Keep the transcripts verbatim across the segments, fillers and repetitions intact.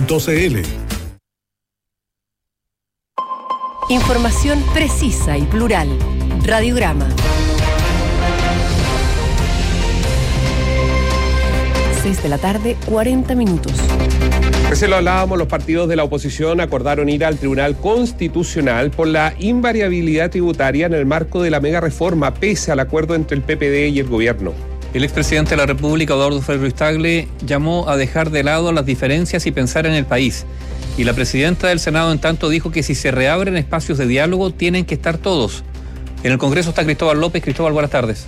punto c l. Información precisa y plural. Radiograma. seis de la tarde, cuarenta minutos. Recién lo hablábamos, los partidos de la oposición acordaron ir al Tribunal Constitucional por la invariabilidad tributaria en el marco de la mega reforma, pese al acuerdo entre el P P D y el gobierno. El expresidente de la República, Eduardo Frei Ruiz-Tagle, llamó a dejar de lado las diferencias y pensar en el país. Y la presidenta del Senado, en tanto, dijo que si se reabren espacios de diálogo, tienen que estar todos. En el Congreso está Cristóbal López. Cristóbal, buenas tardes.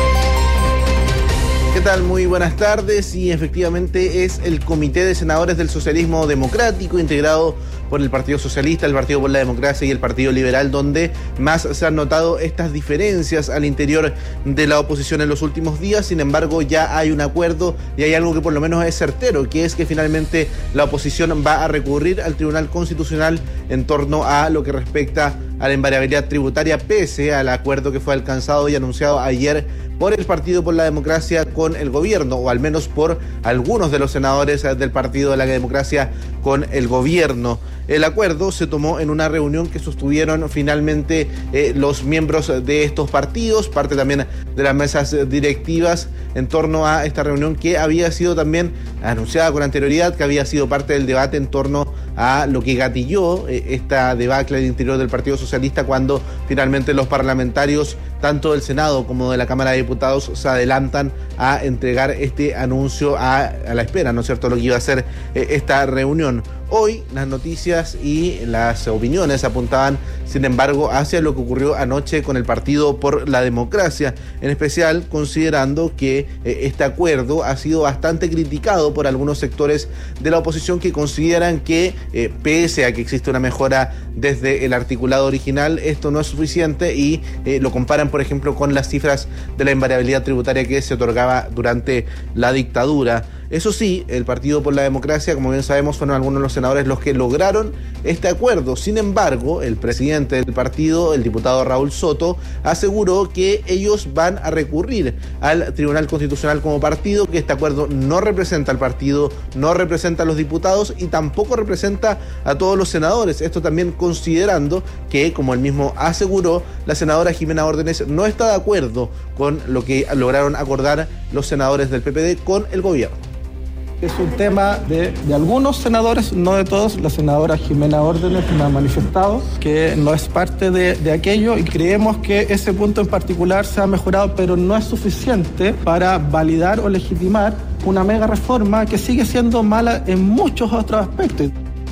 ¿Qué tal? Muy buenas tardes. Y efectivamente es el Comité de Senadores del Socialismo Democrático, integrado por el Partido Socialista, el Partido por la Democracia y el Partido Liberal, donde más se han notado estas diferencias al interior de la oposición en los últimos días. Sin embargo, ya hay un acuerdo y hay algo que por lo menos es certero, que es que finalmente la oposición va a recurrir al Tribunal Constitucional en torno a lo que respecta a la invariabilidad tributaria, pese al acuerdo que fue alcanzado y anunciado ayer por el Partido por la Democracia con el gobierno, o al menos por algunos de los senadores del Partido de la Democracia con el gobierno. El acuerdo se tomó en una reunión que sostuvieron finalmente eh, los miembros de estos partidos, parte también de las mesas directivas, en torno a esta reunión que había sido también anunciada con anterioridad, que había sido parte del debate en torno a lo que gatilló eh, esta debacle al interior del Partido Socialista, cuando finalmente los parlamentarios, tanto del Senado como de la Cámara de Diputados, se adelantan a entregar este anuncio a, a la espera, ¿no es cierto?, lo que iba a ser eh, esta reunión. Hoy las noticias y las opiniones apuntaban, sin embargo, hacia lo que ocurrió anoche con el Partido por la Democracia, en especial considerando que eh, este acuerdo ha sido bastante criticado por algunos sectores de la oposición que consideran que, eh, pese a que existe una mejora desde el articulado original, esto no es suficiente y eh, lo comparan, por ejemplo, con las cifras de la invariabilidad tributaria que se otorgaba durante la dictadura. Eso sí, el Partido por la Democracia, como bien sabemos, fueron algunos de los senadores los que lograron este acuerdo. Sin embargo, el presidente del partido, el diputado Raúl Soto, aseguró que ellos van a recurrir al Tribunal Constitucional como partido, que este acuerdo no representa al partido, no representa a los diputados y tampoco representa a todos los senadores. Esto también considerando que, como él mismo aseguró, la senadora Jimena Órdenes no está de acuerdo con lo que lograron acordar los senadores del P P D con el gobierno. Es un tema de, de algunos senadores, no de todos. La senadora Jimena Órdenes me ha manifestado que no es parte de, de aquello y creemos que ese punto en particular se ha mejorado, pero no es suficiente para validar o legitimar una mega reforma que sigue siendo mala en muchos otros aspectos.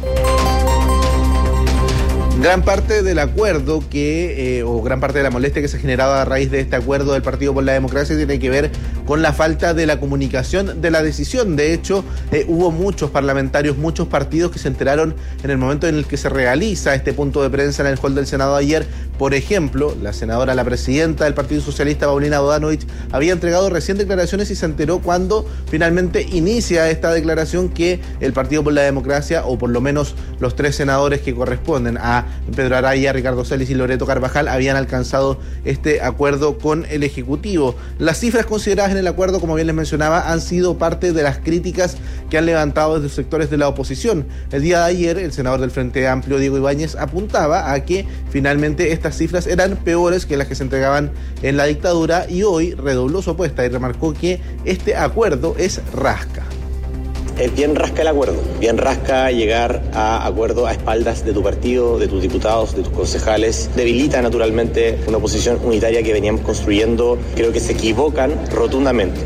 Gran parte del acuerdo que, eh, o gran parte de la molestia que se ha generado a raíz de este acuerdo del Partido por la Democracia tiene que ver con la falta de la comunicación de la decisión. De hecho, eh, hubo muchos parlamentarios, muchos partidos que se enteraron en el momento en el que se realiza este punto de prensa en el hall del Senado ayer. Por ejemplo, la senadora, la presidenta del Partido Socialista, Paulina Bodanovich, había entregado recién declaraciones y se enteró cuando finalmente inicia esta declaración que el Partido por la Democracia, o por lo menos los tres senadores que corresponden a Pedro Araya, Ricardo Celis y Loreto Carvajal, habían alcanzado este acuerdo con el Ejecutivo. Las cifras consideradas en el acuerdo, como bien les mencionaba, han sido parte de las críticas que han levantado desde sectores de la oposición. El día de ayer, el senador del Frente Amplio, Diego Ibáñez, apuntaba a que finalmente estas cifras eran peores que las que se entregaban en la dictadura, y hoy redobló su apuesta y remarcó que este acuerdo es rasca. Es bien rasca el acuerdo, bien rasca llegar a acuerdo a espaldas de tu partido, de tus diputados, de tus concejales. Debilita naturalmente una oposición unitaria que veníamos construyendo. Creo que se equivocan rotundamente.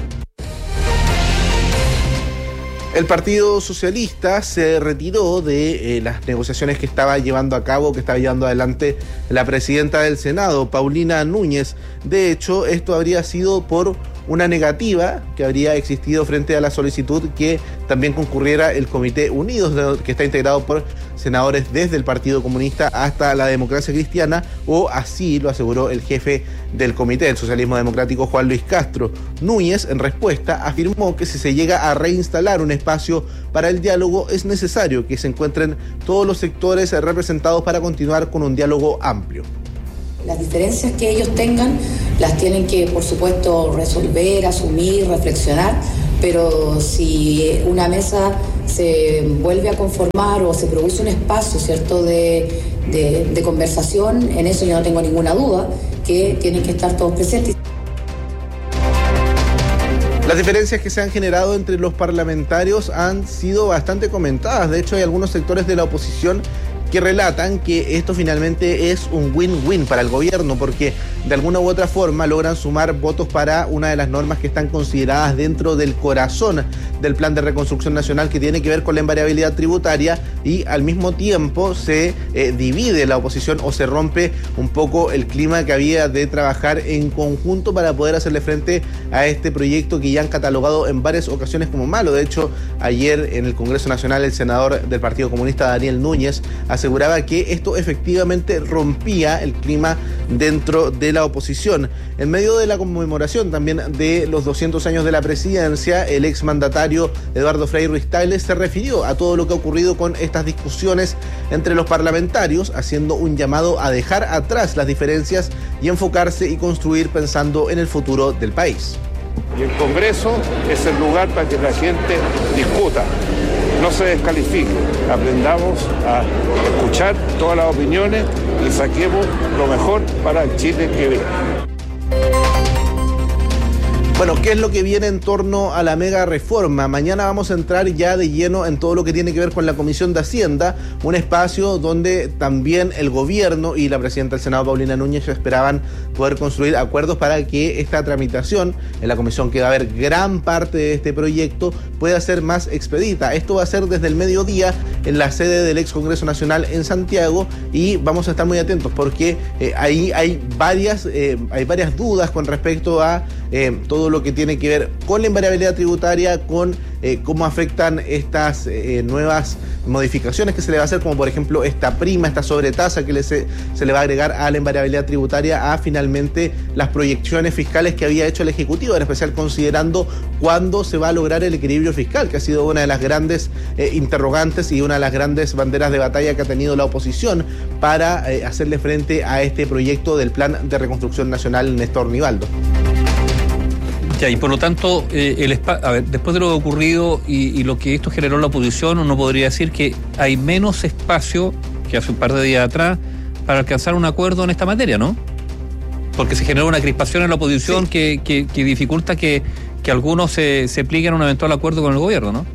El Partido Socialista se retiró de eh, las negociaciones que estaba llevando a cabo, que estaba llevando adelante la presidenta del Senado, Paulina Núñez. De hecho, esto habría sido por una negativa que habría existido frente a la solicitud que también concurriera el Comité Unidos, que está integrado por senadores desde el Partido Comunista hasta la Democracia Cristiana, o así lo aseguró el jefe del Comité del Socialismo Democrático, Juan Luis Castro. Núñez, en respuesta, afirmó que si se llega a reinstalar un espacio para el diálogo, es necesario que se encuentren todos los sectores representados para continuar con un diálogo amplio. Las diferencias que ellos tengan las tienen que, por supuesto, resolver, asumir, reflexionar, pero si una mesa se vuelve a conformar o se produce un espacio, ¿cierto?, de, de, de conversación, en eso yo no tengo ninguna duda, que tienen que estar todos presentes. Las diferencias que se han generado entre los parlamentarios han sido bastante comentadas. De hecho, hay algunos sectores de la oposición que relatan que esto finalmente es un win-win para el gobierno, porque de alguna u otra forma logran sumar votos para una de las normas que están consideradas dentro del corazón del Plan de Reconstrucción Nacional, que tiene que ver con la invariabilidad tributaria, y al mismo tiempo se eh, divide la oposición o se rompe un poco el clima que había de trabajar en conjunto para poder hacerle frente a este proyecto que ya han catalogado en varias ocasiones como malo. De hecho, ayer en el Congreso Nacional el senador del Partido Comunista, Daniel Núñez, aseguraba que esto efectivamente rompía el clima dentro de la oposición. En medio de la conmemoración también de los doscientos años de la presidencia, el exmandatario Eduardo Frei Ruiz-Tagle se refirió a todo lo que ha ocurrido con estas discusiones entre los parlamentarios, haciendo un llamado a dejar atrás las diferencias y enfocarse y construir pensando en el futuro del país. Y el Congreso es el lugar para que la gente discuta, no se descalifique, aprendamos a escuchar todas las opiniones y saquemos lo mejor para el Chile que viene. Bueno, ¿qué es lo que viene en torno a la mega reforma? Mañana vamos a entrar ya de lleno en todo lo que tiene que ver con la Comisión de Hacienda, un espacio donde también el gobierno y la presidenta del Senado, Paulina Núñez, esperaban poder construir acuerdos para que esta tramitación en la comisión, que va a haber gran parte de este proyecto, pueda ser más expedita. Esto va a ser desde el mediodía en la sede del ex Congreso Nacional en Santiago, y vamos a estar muy atentos porque eh, ahí hay varias, eh, hay varias dudas con respecto a eh, todo lo que tiene que ver con la invariabilidad tributaria, con eh, cómo afectan estas eh, nuevas modificaciones que se le va a hacer, como por ejemplo esta prima, esta sobretasa que le se, se le va a agregar a la invariabilidad tributaria, a finalmente las proyecciones fiscales que había hecho el Ejecutivo, en especial considerando cuándo se va a lograr el equilibrio fiscal, que ha sido una de las grandes eh, interrogantes y una de las grandes banderas de batalla que ha tenido la oposición para eh, hacerle frente a este proyecto del Plan de Reconstrucción Nacional Néstor Nivaldo. Ya, y por lo tanto, eh, el espa- a ver, después de lo ocurrido y, y lo que esto generó en la oposición, uno podría decir que hay menos espacio que hace un par de días atrás para alcanzar un acuerdo en esta materia, ¿no? Porque se generó una crispación en la oposición, sí, que, que, que dificulta que, que algunos se, se pliguen a un eventual acuerdo con el gobierno, ¿no?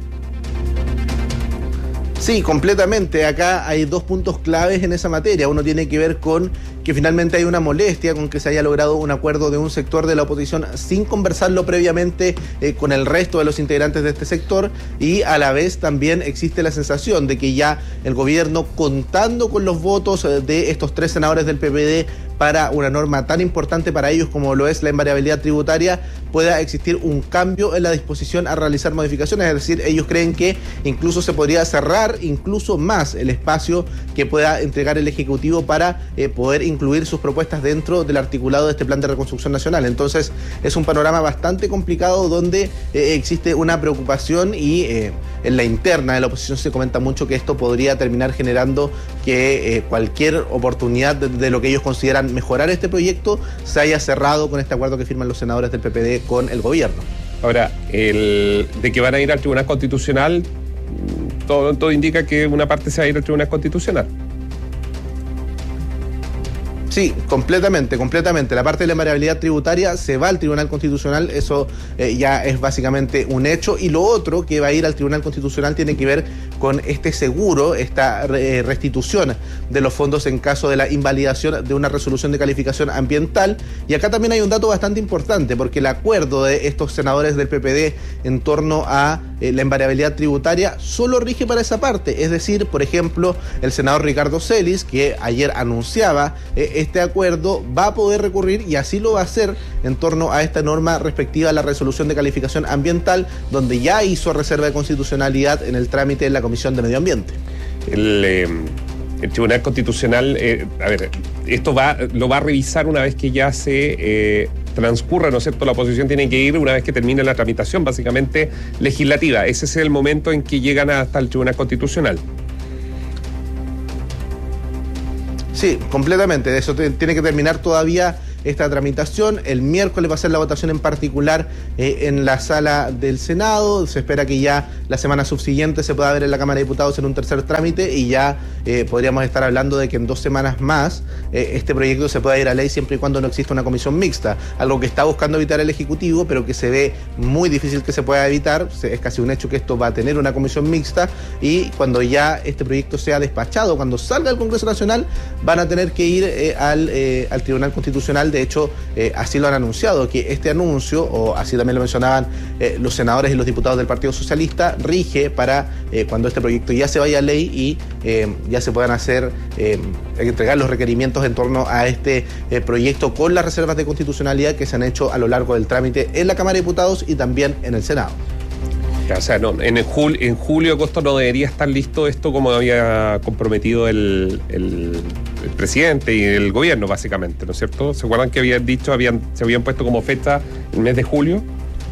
Sí, completamente. Acá hay dos puntos claves en esa materia. Uno tiene que ver con que finalmente hay una molestia con que se haya logrado un acuerdo de un sector de la oposición sin conversarlo previamente eh, con el resto de los integrantes de este sector, y a la vez también existe la sensación de que ya el gobierno, contando con los votos de estos tres senadores del P P D para una norma tan importante para ellos como lo es la invariabilidad tributaria, pueda existir un cambio en la disposición a realizar modificaciones. Es decir, ellos creen que incluso se podría cerrar incluso más el espacio que pueda entregar el Ejecutivo para eh, poder incluir sus propuestas dentro del articulado de este Plan de Reconstrucción Nacional. Entonces es un panorama bastante complicado donde eh, existe una preocupación, y eh, en la interna de la oposición se comenta mucho que esto podría terminar generando que eh, cualquier oportunidad de, de lo que ellos consideran mejorar este proyecto se haya cerrado con este acuerdo que firman los senadores del P P D con el gobierno. Ahora, el de que van a ir al Tribunal Constitucional, todo, todo indica que una parte se va a ir al Tribunal Constitucional. Sí, completamente, completamente. La parte de la invariabilidad tributaria se va al Tribunal Constitucional, eso eh, ya es básicamente un hecho. Y lo otro que va a ir al Tribunal Constitucional tiene que ver con este seguro, esta eh, restitución de los fondos en caso de la invalidación de una resolución de calificación ambiental. Y acá también hay un dato bastante importante, porque el acuerdo de estos senadores del P P D en torno a eh, la invariabilidad tributaria solo rige para esa parte. Es decir, por ejemplo, el senador Ricardo Celis, que ayer anunciaba eh, este acuerdo, va a poder recurrir, y así lo va a hacer, en torno a esta norma respectiva a la resolución de calificación ambiental, donde ya hizo reserva de constitucionalidad en el trámite en la Comisión de Medio Ambiente. El, eh, el Tribunal Constitucional, eh, a ver, esto va, lo va a revisar una vez que ya se eh, transcurra, ¿no es cierto? La oposición tiene que ir una vez que termine la tramitación, básicamente legislativa. Ese es el momento en que llegan hasta el Tribunal Constitucional. Sí, completamente. Eso te, tiene que terminar todavía esta tramitación. El miércoles va a ser la votación en particular eh, en la sala del Senado. Se espera que ya la semana subsiguiente se pueda ver en la Cámara de Diputados en un tercer trámite y ya eh, podríamos estar hablando de que en dos semanas más eh, este proyecto se pueda ir a ley siempre y cuando no exista una comisión mixta, algo que está buscando evitar el Ejecutivo, pero que se ve muy difícil que se pueda evitar. Es casi un hecho que esto va a tener una comisión mixta y cuando ya este proyecto sea despachado, cuando salga del Congreso Nacional, van a tener que ir eh, al, eh, al Tribunal Constitucional. De hecho, eh, así lo han anunciado, que este anuncio, o así también lo mencionaban eh, los senadores y los diputados del Partido Socialista, rige para eh, cuando este proyecto ya se vaya a ley y eh, ya se puedan hacer, eh, entregar los requerimientos en torno a este eh, proyecto con las reservas de constitucionalidad que se han hecho a lo largo del trámite en la Cámara de Diputados y también en el Senado. O sea, no, en, el jul, en julio, agosto no debería estar listo esto como había comprometido el, el, el presidente y el gobierno, básicamente, ¿no es cierto? ¿Se acuerdan que habían dicho, habían, se habían puesto como fecha el mes de julio?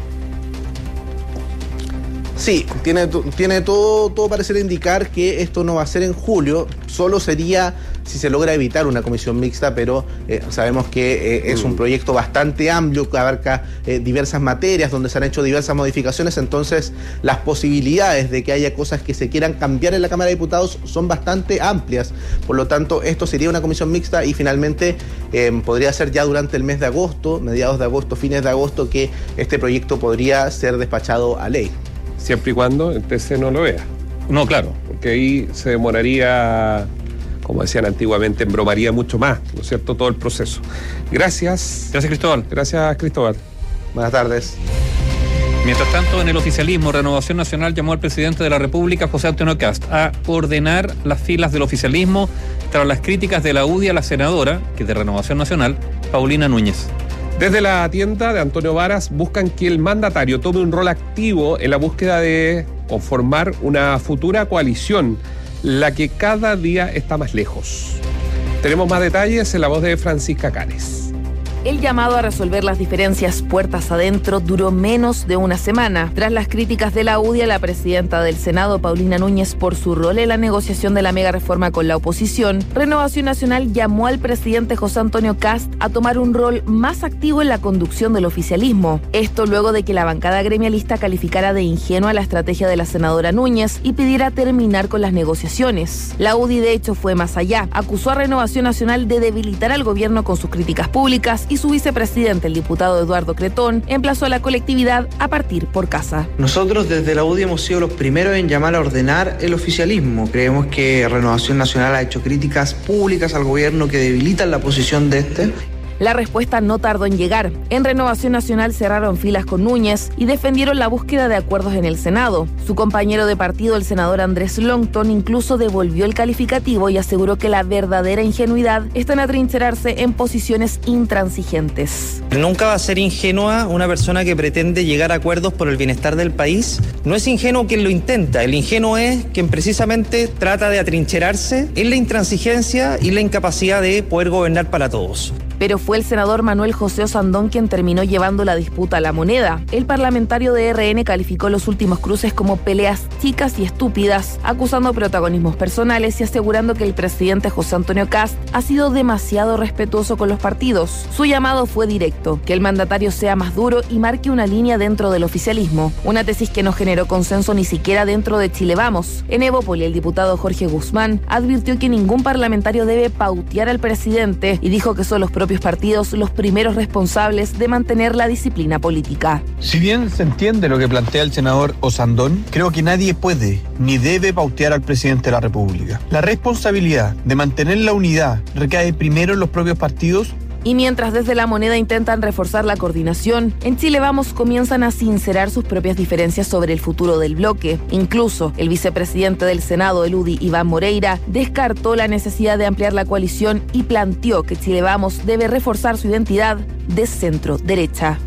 Sí, tiene, tiene todo, todo pareciera indicar que esto no va a ser en julio, solo sería si se logra evitar una comisión mixta, pero eh, sabemos que eh, es un proyecto bastante amplio, que abarca eh, diversas materias, donde se han hecho diversas modificaciones, entonces las posibilidades de que haya cosas que se quieran cambiar en la Cámara de Diputados son bastante amplias, por lo tanto esto sería una comisión mixta y finalmente eh, podría ser ya durante el mes de agosto, mediados de agosto, fines de agosto, que este proyecto podría ser despachado a ley. Siempre y cuando el T C no lo vea. No, claro. Porque ahí se demoraría, como decían antiguamente, embromaría mucho más, ¿no es cierto?, todo el proceso. Gracias. Gracias, Cristóbal. Gracias, Cristóbal. Buenas tardes. Mientras tanto, en el oficialismo, Renovación Nacional llamó al presidente de la República, José Antonio Kast, a ordenar las filas del oficialismo tras las críticas de la U D I a la senadora, que es de Renovación Nacional, Paulina Núñez. Desde la tienda de Antonio Varas buscan que el mandatario tome un rol activo en la búsqueda de conformar una futura coalición, la que cada día está más lejos. Tenemos más detalles en la voz de Francisca Canes. El llamado a resolver las diferencias puertas adentro duró menos de una semana. Tras las críticas de la U D I a la presidenta del Senado, Paulina Núñez, por su rol en la negociación de la mega reforma con la oposición, Renovación Nacional llamó al presidente José Antonio Kast a tomar un rol más activo en la conducción del oficialismo. Esto luego de que la bancada gremialista calificara de ingenua la estrategia de la senadora Núñez y pidiera terminar con las negociaciones. La U D I, de hecho, fue más allá. Acusó a Renovación Nacional de debilitar al gobierno con sus críticas públicas y su vicepresidente, el diputado Eduardo Cretón, emplazó a la colectividad a partir por casa. Nosotros desde la U D I hemos sido los primeros en llamar a ordenar el oficialismo. Creemos que Renovación Nacional ha hecho críticas públicas al gobierno que debilitan la posición de este. La respuesta no tardó en llegar. En Renovación Nacional cerraron filas con Núñez y defendieron la búsqueda de acuerdos en el Senado. Su compañero de partido, el senador Andrés Longton, incluso devolvió el calificativo y aseguró que la verdadera ingenuidad está en atrincherarse en posiciones intransigentes. Nunca va a ser ingenua una persona que pretende llegar a acuerdos por el bienestar del país. No es ingenuo quien lo intenta, el ingenuo es quien precisamente trata de atrincherarse en la intransigencia y la incapacidad de poder gobernar para todos. Pero fue el senador Manuel José Osandón quien terminó llevando la disputa a la moneda. El parlamentario de R N calificó los últimos cruces como peleas chicas y estúpidas, acusando protagonismos personales y asegurando que el presidente José Antonio Kast ha sido demasiado respetuoso con los partidos. Su llamado fue directo, que el mandatario sea más duro y marque una línea dentro del oficialismo, una tesis que no generó consenso ni siquiera dentro de Chile Vamos. En Evópoli, el diputado Jorge Guzmán advirtió que ningún parlamentario debe pautear al presidente y dijo que son los propios partidos los primeros responsables de mantener la disciplina política. Si bien se entiende lo que plantea el senador Osandón, creo que nadie puede ni debe pautear al presidente de la República. La responsabilidad de mantener la unidad recae primero en los propios partidos. Y mientras desde la moneda intentan reforzar la coordinación, en Chile Vamos comienzan a sincerar sus propias diferencias sobre el futuro del bloque. Incluso el vicepresidente del Senado, el U D I, Iván Moreira, descartó la necesidad de ampliar la coalición y planteó que Chile Vamos debe reforzar su identidad de centro-derecha.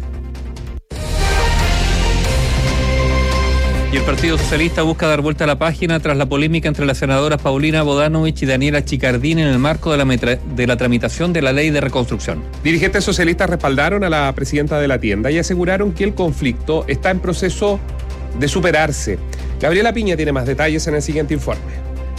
Y el Partido Socialista busca dar vuelta a la página tras la polémica entre las senadoras Paulina Bodanovich y Daniela Chicardini en el marco de la, metra, de la tramitación de la ley de reconstrucción. Dirigentes socialistas respaldaron a la presidenta de la tienda y aseguraron que el conflicto está en proceso de superarse. Gabriela Piña tiene más detalles en el siguiente informe.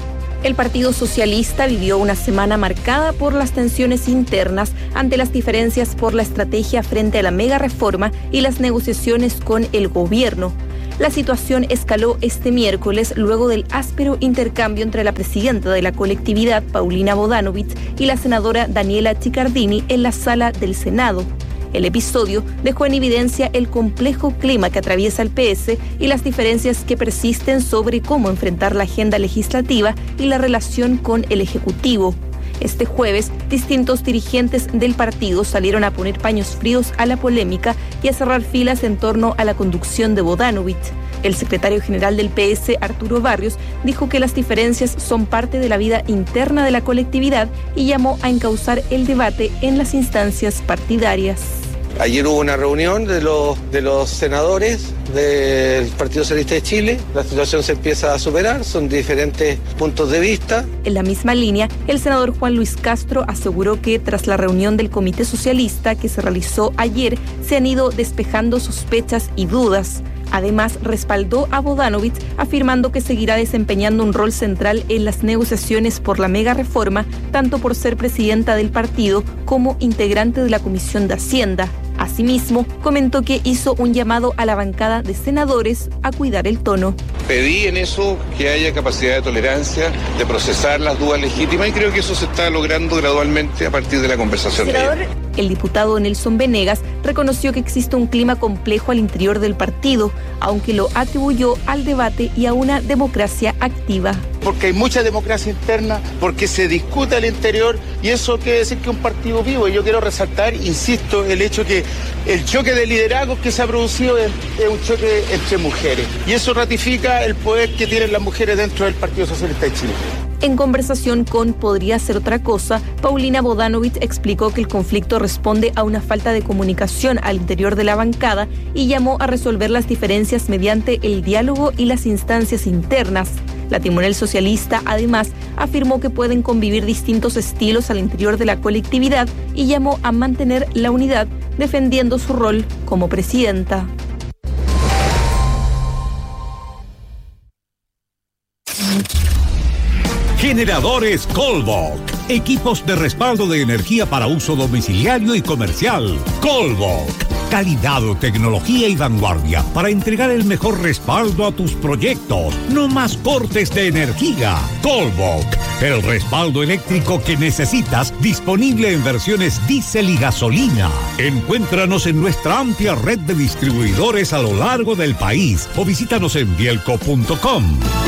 El Partido Socialista vivió una semana marcada por las tensiones internas ante las diferencias por la estrategia frente a la mega reforma y las negociaciones con el gobierno. La situación escaló este miércoles luego del áspero intercambio entre la presidenta de la colectividad, Paulina Bodanovich, y la senadora Daniela Chiccardini en la sala del Senado. El episodio dejó en evidencia el complejo clima que atraviesa el P S y las diferencias que persisten sobre cómo enfrentar la agenda legislativa y la relación con el Ejecutivo. Este jueves, distintos dirigentes del partido salieron a poner paños fríos a la polémica y a cerrar filas en torno a la conducción de Bodanovich. El secretario general del P S, Arturo Barrios, dijo que las diferencias son parte de la vida interna de la colectividad y llamó a encauzar el debate en las instancias partidarias. Ayer hubo una reunión de los, de los senadores del Partido Socialista de Chile. La situación se empieza a superar, son diferentes puntos de vista. En la misma línea, el senador Juan Luis Castro aseguró que tras la reunión del Comité Socialista que se realizó ayer, se han ido despejando sospechas y dudas. Además, respaldó a Bodanovich, afirmando que seguirá desempeñando un rol central en las negociaciones por la mega reforma, tanto por ser presidenta del partido como integrante de la Comisión de Hacienda. Asimismo, comentó que hizo un llamado a la bancada de senadores a cuidar el tono. Pedí en eso que haya capacidad de tolerancia, de procesar las dudas legítimas, y creo que eso se está logrando gradualmente a partir de la conversación de ayer. El diputado Nelson Venegas reconoció que existe un clima complejo al interior del partido, aunque lo atribuyó al debate y a una democracia activa. Porque hay mucha democracia interna, porque se discute al interior, y eso quiere decir que es un partido vivo. Y yo quiero resaltar, insisto, el hecho que el choque de liderazgos que se ha producido es, es un choque entre mujeres, y eso ratifica el poder que tienen las mujeres dentro del Partido Socialista de Chile. En conversación con Podría Ser Otra Cosa, Paulina Bodanovich explicó que el conflicto responde a una falta de comunicación al interior de la bancada y llamó a resolver las diferencias mediante el diálogo y las instancias internas. La timonel socialista, además, afirmó que pueden convivir distintos estilos al interior de la colectividad y llamó a mantener la unidad, defendiendo su rol como presidenta. Generadores Colbach, equipos de respaldo de energía para uso domiciliario y comercial. Colbach, calidad, tecnología y vanguardia para entregar el mejor respaldo a tus proyectos. No más cortes de energía. Colbach, el respaldo eléctrico que necesitas, disponible en versiones diésel y gasolina. Encuéntranos en nuestra amplia red de distribuidores a lo largo del país o visítanos en bielco punto com.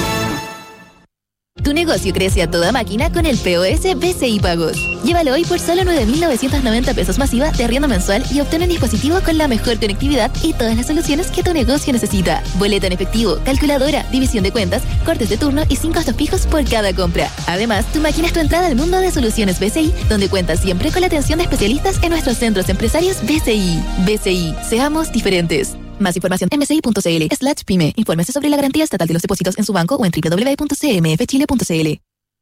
Tu negocio crece a toda máquina con el P O S B C I Pagos. Llévalo hoy por solo nueve mil novecientos noventa pesos masiva de arriendo mensual y obtén un dispositivo con la mejor conectividad y todas las soluciones que tu negocio necesita. Boleta en efectivo, calculadora, división de cuentas, cortes de turno y sin costos fijos por cada compra. Además, tu máquina es tu entrada al mundo de soluciones B C I, donde cuentas siempre con la atención de especialistas en nuestros centros empresarios B C I. B C I, seamos diferentes. Más información en bci.cl slash pyme. Infórmese sobre la garantía estatal de los depósitos en su banco o en doble u doble u doble u punto c m f chile punto c l.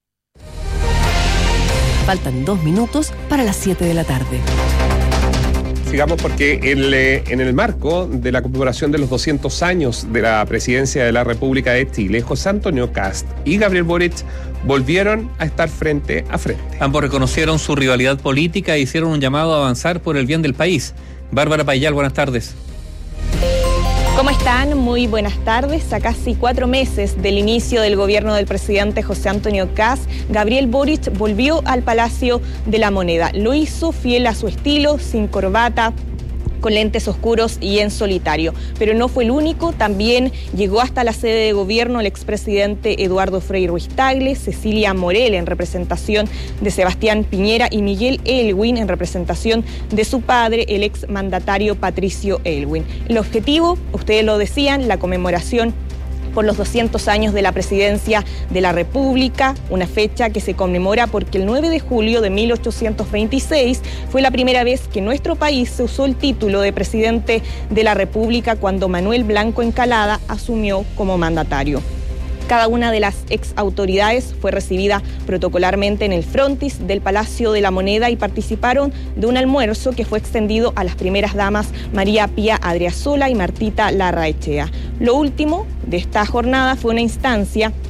Faltan dos minutos para las siete de la tarde. Sigamos porque el, eh, en el marco de la conmemoración de los doscientos años de la presidencia de la República de Chile, José Antonio Kast y Gabriel Boric volvieron a estar frente a frente. Ambos reconocieron su rivalidad política e hicieron un llamado a avanzar por el bien del país. Bárbara Payal, buenas tardes. ¿Cómo están? Muy buenas tardes. A casi cuatro meses del inicio del gobierno del presidente José Antonio Kast, Gabriel Boric volvió al Palacio de la Moneda. Lo hizo fiel a su estilo, sin corbata, con lentes oscuros y en solitario. Pero no fue el único, también llegó hasta la sede de gobierno el expresidente Eduardo Frei Ruiz-Tagle, Cecilia Morel en representación de Sebastián Piñera y Miguel Aylwin en representación de su padre, el exmandatario Patricio Aylwin. El objetivo, ustedes lo decían, la conmemoración por los doscientos años de la presidencia de la República, una fecha que se conmemora porque el nueve de julio de mil ochocientos veintiséis fue la primera vez que en nuestro país se usó el título de presidente de la República cuando Manuel Blanco Encalada asumió como mandatario. Cada una de las ex autoridades fue recibida protocolarmente en el frontis del Palacio de la Moneda y participaron de un almuerzo que fue extendido a las primeras damas María Pía Adriasola y Martita Larraechea. Lo último de esta jornada fue una instancia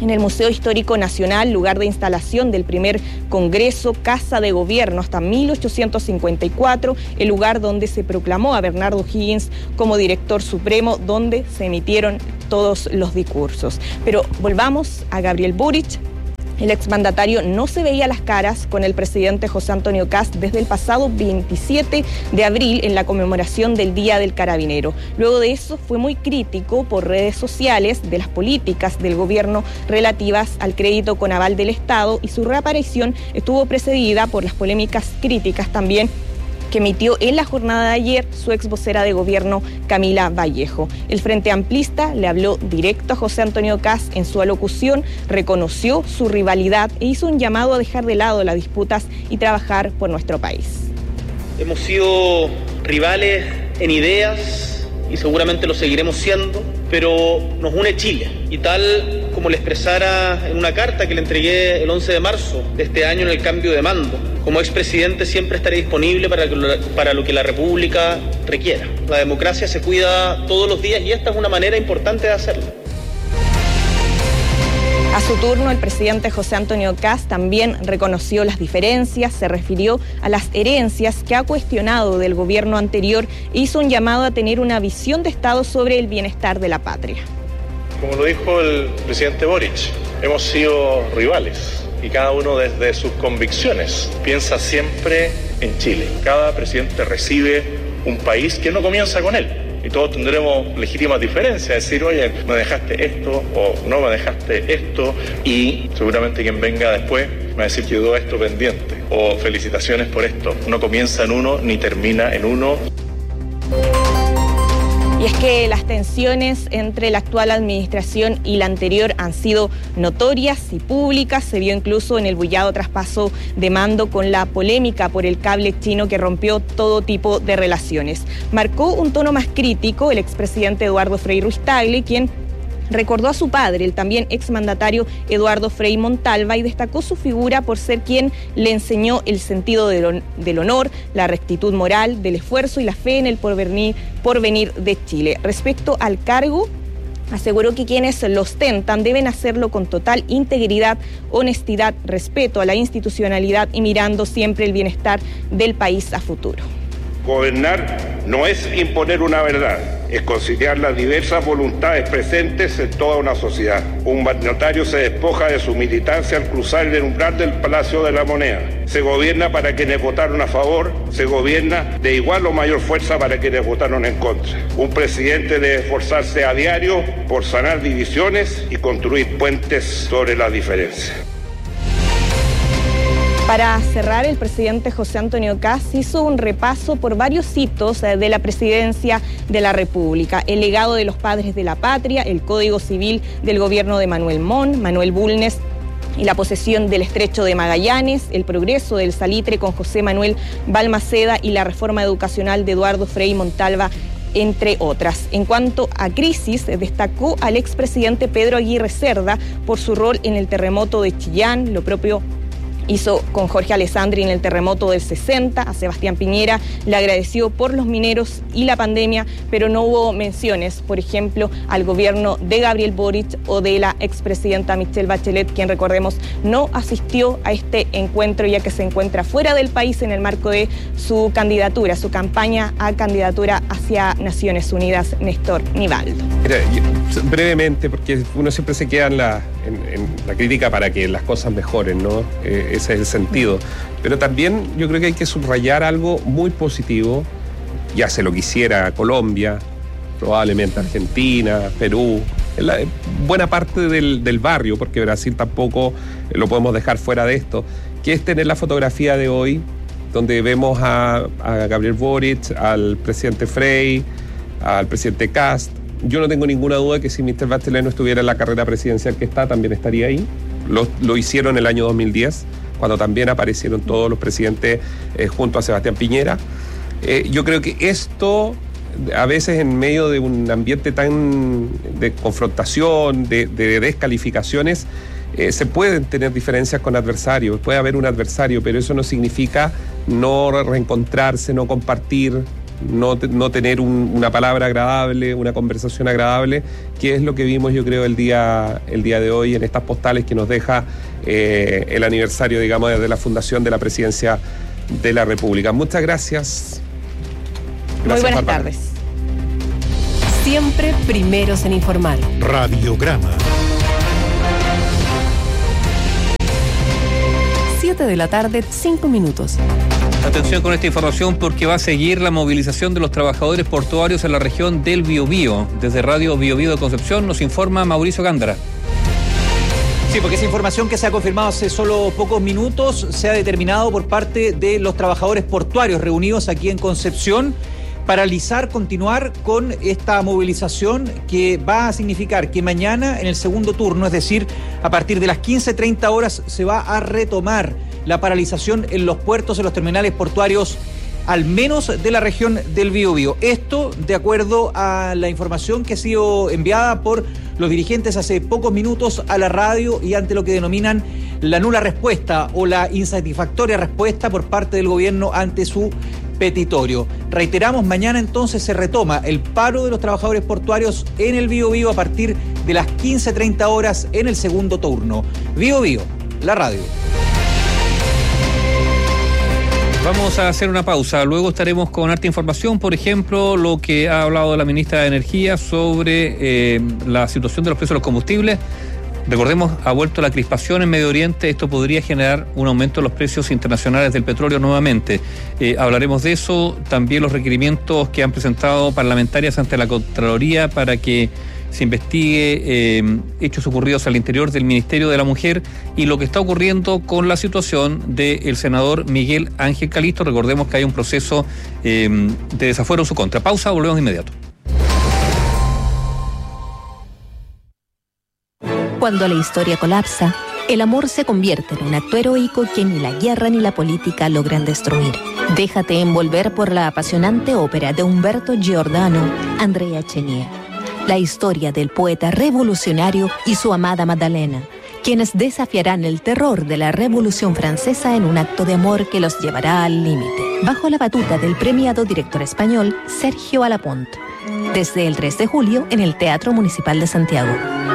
en el Museo Histórico Nacional, lugar de instalación del primer Congreso Casa de Gobierno hasta mil ochocientos cincuenta y cuatro, el lugar donde se proclamó a Bernardo O'Higgins como director supremo, donde se emitieron todos los discursos. Pero volvamos a Gabriel Boric. El exmandatario no se veía las caras con el presidente José Antonio Kast desde el pasado veintisiete de abril en la conmemoración del Día del Carabinero. Luego de eso fue muy crítico por redes sociales de las políticas del gobierno relativas al crédito con aval del Estado, y su reaparición estuvo precedida por las polémicas críticas también que emitió en la jornada de ayer su ex vocera de gobierno, Camila Vallejo. El Frente Amplista le habló directo a José Antonio Kast en su alocución, reconoció su rivalidad e hizo un llamado a dejar de lado las disputas y trabajar por nuestro país. Hemos sido rivales en ideas y seguramente lo seguiremos siendo, pero nos une Chile. Y tal como le expresara en una carta que le entregué el once de marzo de este año en el cambio de mando, como expresidente siempre estaré disponible para, para lo que la República requiera. La democracia se cuida todos los días y esta es una manera importante de hacerlo. A su turno, el presidente José Antonio Kast también reconoció las diferencias, se refirió a las herencias que ha cuestionado del gobierno anterior e hizo un llamado a tener una visión de Estado sobre el bienestar de la patria. Como lo dijo el presidente Boric, hemos sido rivales y cada uno desde sus convicciones piensa siempre en Chile. Cada presidente recibe un país que no comienza con él. Y todos tendremos legítimas diferencias, decir, oye, me dejaste esto o no me dejaste esto, y seguramente quien venga después me va a decir que quedó esto pendiente, o felicitaciones por esto. No comienza en uno ni termina en uno. Y es que las tensiones entre la actual administración y la anterior han sido notorias y públicas. Se vio incluso en el bullado traspaso de mando con la polémica por el cable chino que rompió todo tipo de relaciones. Marcó un tono más crítico el expresidente Eduardo Frei Ruiz-Tagle, quien recordó a su padre, el también exmandatario Eduardo Frei Montalva, y destacó su figura por ser quien le enseñó el sentido del, del honor, la rectitud moral, del esfuerzo y la fe en el porvenir, porvenir de Chile. Respecto al cargo, aseguró que quienes lo ostentan deben hacerlo con total integridad, honestidad, respeto a la institucionalidad y mirando siempre el bienestar del país a futuro. Gobernar no es imponer una verdad, es conciliar las diversas voluntades presentes en toda una sociedad. Un mandatario se despoja de su militancia al cruzar el umbral del Palacio de la Moneda. Se gobierna para quienes votaron a favor, se gobierna de igual o mayor fuerza para quienes votaron en contra. Un presidente debe esforzarse a diario por sanar divisiones y construir puentes sobre las diferencias. Para cerrar, el presidente José Antonio Kast hizo un repaso por varios hitos de la presidencia de la República: el legado de los padres de la patria, el Código Civil del gobierno de Manuel Montt, Manuel Bulnes y la posesión del Estrecho de Magallanes, el progreso del salitre con José Manuel Balmaceda y la reforma educacional de Eduardo Frei Montalva, entre otras. En cuanto a crisis, destacó al expresidente Pedro Aguirre Cerda por su rol en el terremoto de Chillán, lo propio hizo con Jorge Alessandri en el terremoto del sesenta, a Sebastián Piñera le agradeció por los mineros y la pandemia, pero no hubo menciones, por ejemplo, al gobierno de Gabriel Boric o de la expresidenta Michelle Bachelet, quien, recordemos, no asistió a este encuentro ya que se encuentra fuera del país en el marco de su candidatura, su campaña a candidatura hacia Naciones Unidas. Néstor Nivaldo. Mira, brevemente, porque uno siempre se queda en la, en, en la crítica para que las cosas mejoren, ¿no? Eh, ese es el sentido. Pero también yo creo que hay que subrayar algo muy positivo. Ya se lo quisiera Colombia, probablemente Argentina, Perú, en la, buena parte del, del barrio, porque Brasil tampoco lo podemos dejar fuera de esto, que es tener la fotografía de hoy, donde vemos a, a Gabriel Boric, al presidente Frei, al presidente Kast. Yo no tengo ninguna duda que si mister Bachelet no estuviera en la carrera presidencial que está, también estaría ahí. Lo, lo hicieron en el año dos mil diez, cuando también aparecieron todos los presidentes eh, junto a Sebastián Piñera. Eh, yo creo que esto, a veces en medio de un ambiente tan de confrontación, de, de descalificaciones, eh, se pueden tener diferencias con adversarios, puede haber un adversario, pero eso no significa no reencontrarse, no compartir, no, no tener un, una palabra agradable, una conversación agradable, que es lo que vimos yo creo el día, el día de hoy en estas postales que nos deja eh, el aniversario, digamos, de la fundación de la Presidencia de la República. Muchas gracias. Gracias, muy buenas Bárbara. tardes. Siempre primeros en informar. Radiograma. siete de la tarde, cinco minutos. Atención con esta información porque va a seguir la movilización de los trabajadores portuarios en la región del Biobío. Desde Radio Biobío de Concepción nos informa Mauricio Gándara. Sí, porque esa información que se ha confirmado hace solo pocos minutos se ha determinado por parte de los trabajadores portuarios reunidos aquí en Concepción, paralizar, continuar con esta movilización que va a significar que mañana en el segundo turno, es decir, a partir de las quince treinta horas, se va a retomar la paralización en los puertos, en los terminales portuarios, al menos de la región del Biobío. Esto de acuerdo a la información que ha sido enviada por los dirigentes hace pocos minutos a la radio y ante lo que denominan la nula respuesta o la insatisfactoria respuesta por parte del gobierno ante su petitorio. Reiteramos, mañana entonces se retoma el paro de los trabajadores portuarios en el Biobío a partir de las quince treinta horas en el segundo turno. Biobío, la radio. Vamos a hacer una pausa, luego estaremos con harta información, por ejemplo, lo que ha hablado la ministra de Energía sobre eh, la situación de los precios de los combustibles. Recordemos, ha vuelto la crispación en Medio Oriente, esto podría generar un aumento de los precios internacionales del petróleo nuevamente. Eh, hablaremos de eso, también los requerimientos que han presentado parlamentarias ante la Contraloría para que se investigue eh, hechos ocurridos al interior del Ministerio de la Mujer y lo que está ocurriendo con la situación del senador Miguel Ángel Calisto. Recordemos que hay un proceso eh, de desafuero en su contra. Pausa, volvemos de inmediato. Cuando la historia colapsa, el amor se convierte en un acto heroico que ni la guerra ni la política logran destruir. Déjate envolver por la apasionante ópera de Umberto Giordano, Andrea Chenier. La historia del poeta revolucionario y su amada Magdalena, quienes desafiarán el terror de la Revolución Francesa en un acto de amor que los llevará al límite, bajo la batuta del premiado director español Sergio Alapont. Desde el tres de julio en el Teatro Municipal de Santiago.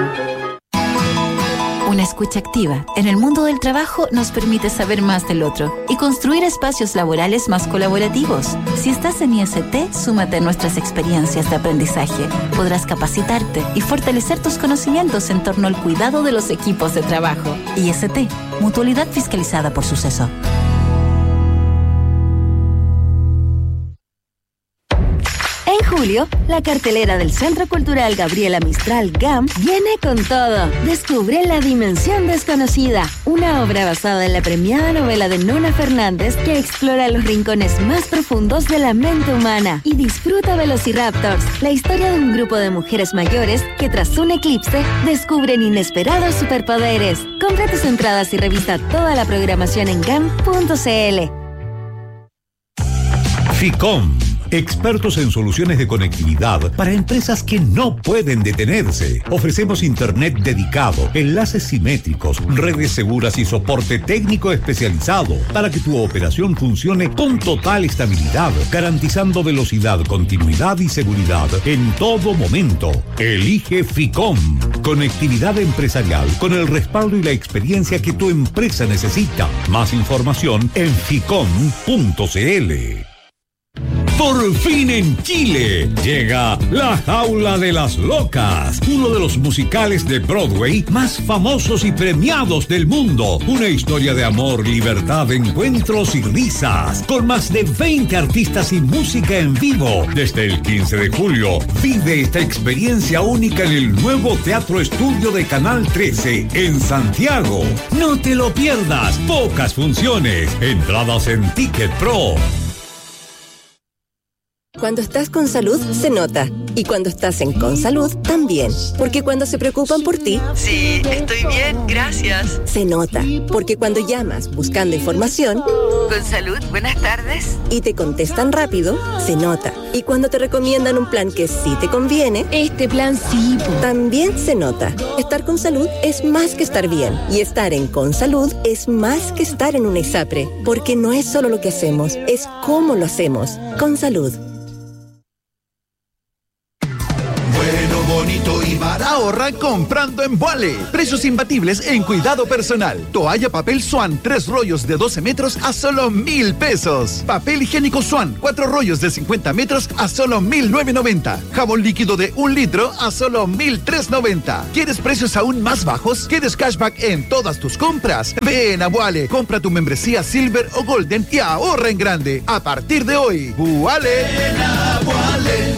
Una escucha activa en el mundo del trabajo nos permite saber más del otro y construir espacios laborales más colaborativos. Si estás en I S T, súmate a nuestras experiencias de aprendizaje. Podrás capacitarte y fortalecer tus conocimientos en torno al cuidado de los equipos de trabajo. I S T, mutualidad fiscalizada por Suceso. En julio, la cartelera del Centro Cultural Gabriela Mistral G A M viene con todo. Descubre La Dimensión Desconocida, una obra basada en la premiada novela de Nona Fernández que explora los rincones más profundos de la mente humana. Y disfruta Velociraptors, la historia de un grupo de mujeres mayores que tras un eclipse descubren inesperados superpoderes. Compra tus entradas y revisa toda la programación en gam punto c l. FICOM, expertos en soluciones de conectividad para empresas que no pueden detenerse. Ofrecemos internet dedicado, enlaces simétricos, redes seguras y soporte técnico especializado para que tu operación funcione con total estabilidad, garantizando velocidad, continuidad y seguridad en todo momento. Elige FICOM, conectividad empresarial con el respaldo y la experiencia que tu empresa necesita. Más información en ficom punto c l. Por fin en Chile llega La Jaula de las Locas, uno de los musicales de Broadway más famosos y premiados del mundo. Una historia de amor, libertad, encuentros y risas, con más de veinte artistas y música en vivo. Desde el quince de julio, vive esta experiencia única en el nuevo Teatro Estudio de Canal trece en Santiago. No te lo pierdas, pocas funciones, entradas en Ticket Pro. Cuando estás con salud, se nota. Y cuando estás en Consalud, también. Porque cuando se preocupan por ti... Sí, estoy bien, gracias. Se nota. Porque cuando llamas buscando información... Consalud, buenas tardes. Y te contestan rápido, se nota. Y cuando te recomiendan un plan que sí te conviene... Este plan sí. También se nota. Estar con salud es más que estar bien. Y estar en Consalud es más que estar en una ISAPRE. Porque no es solo lo que hacemos, es cómo lo hacemos. Consalud. Ahorra comprando en Vuale. Precios imbatibles en cuidado personal. Toalla papel Swan, tres rollos de doce metros a solo mil pesos. Papel higiénico Swan, cuatro rollos de cincuenta metros a solo mil novecientos noventa. Jabón líquido de un litro a solo mil trescientos noventa. ¿Quieres precios aún más bajos? ¿Quieres cashback en todas tus compras? Ven a Vuale, compra tu membresía Silver o Golden y ahorra en grande. A partir de hoy, Vuale. Ven a Vuale.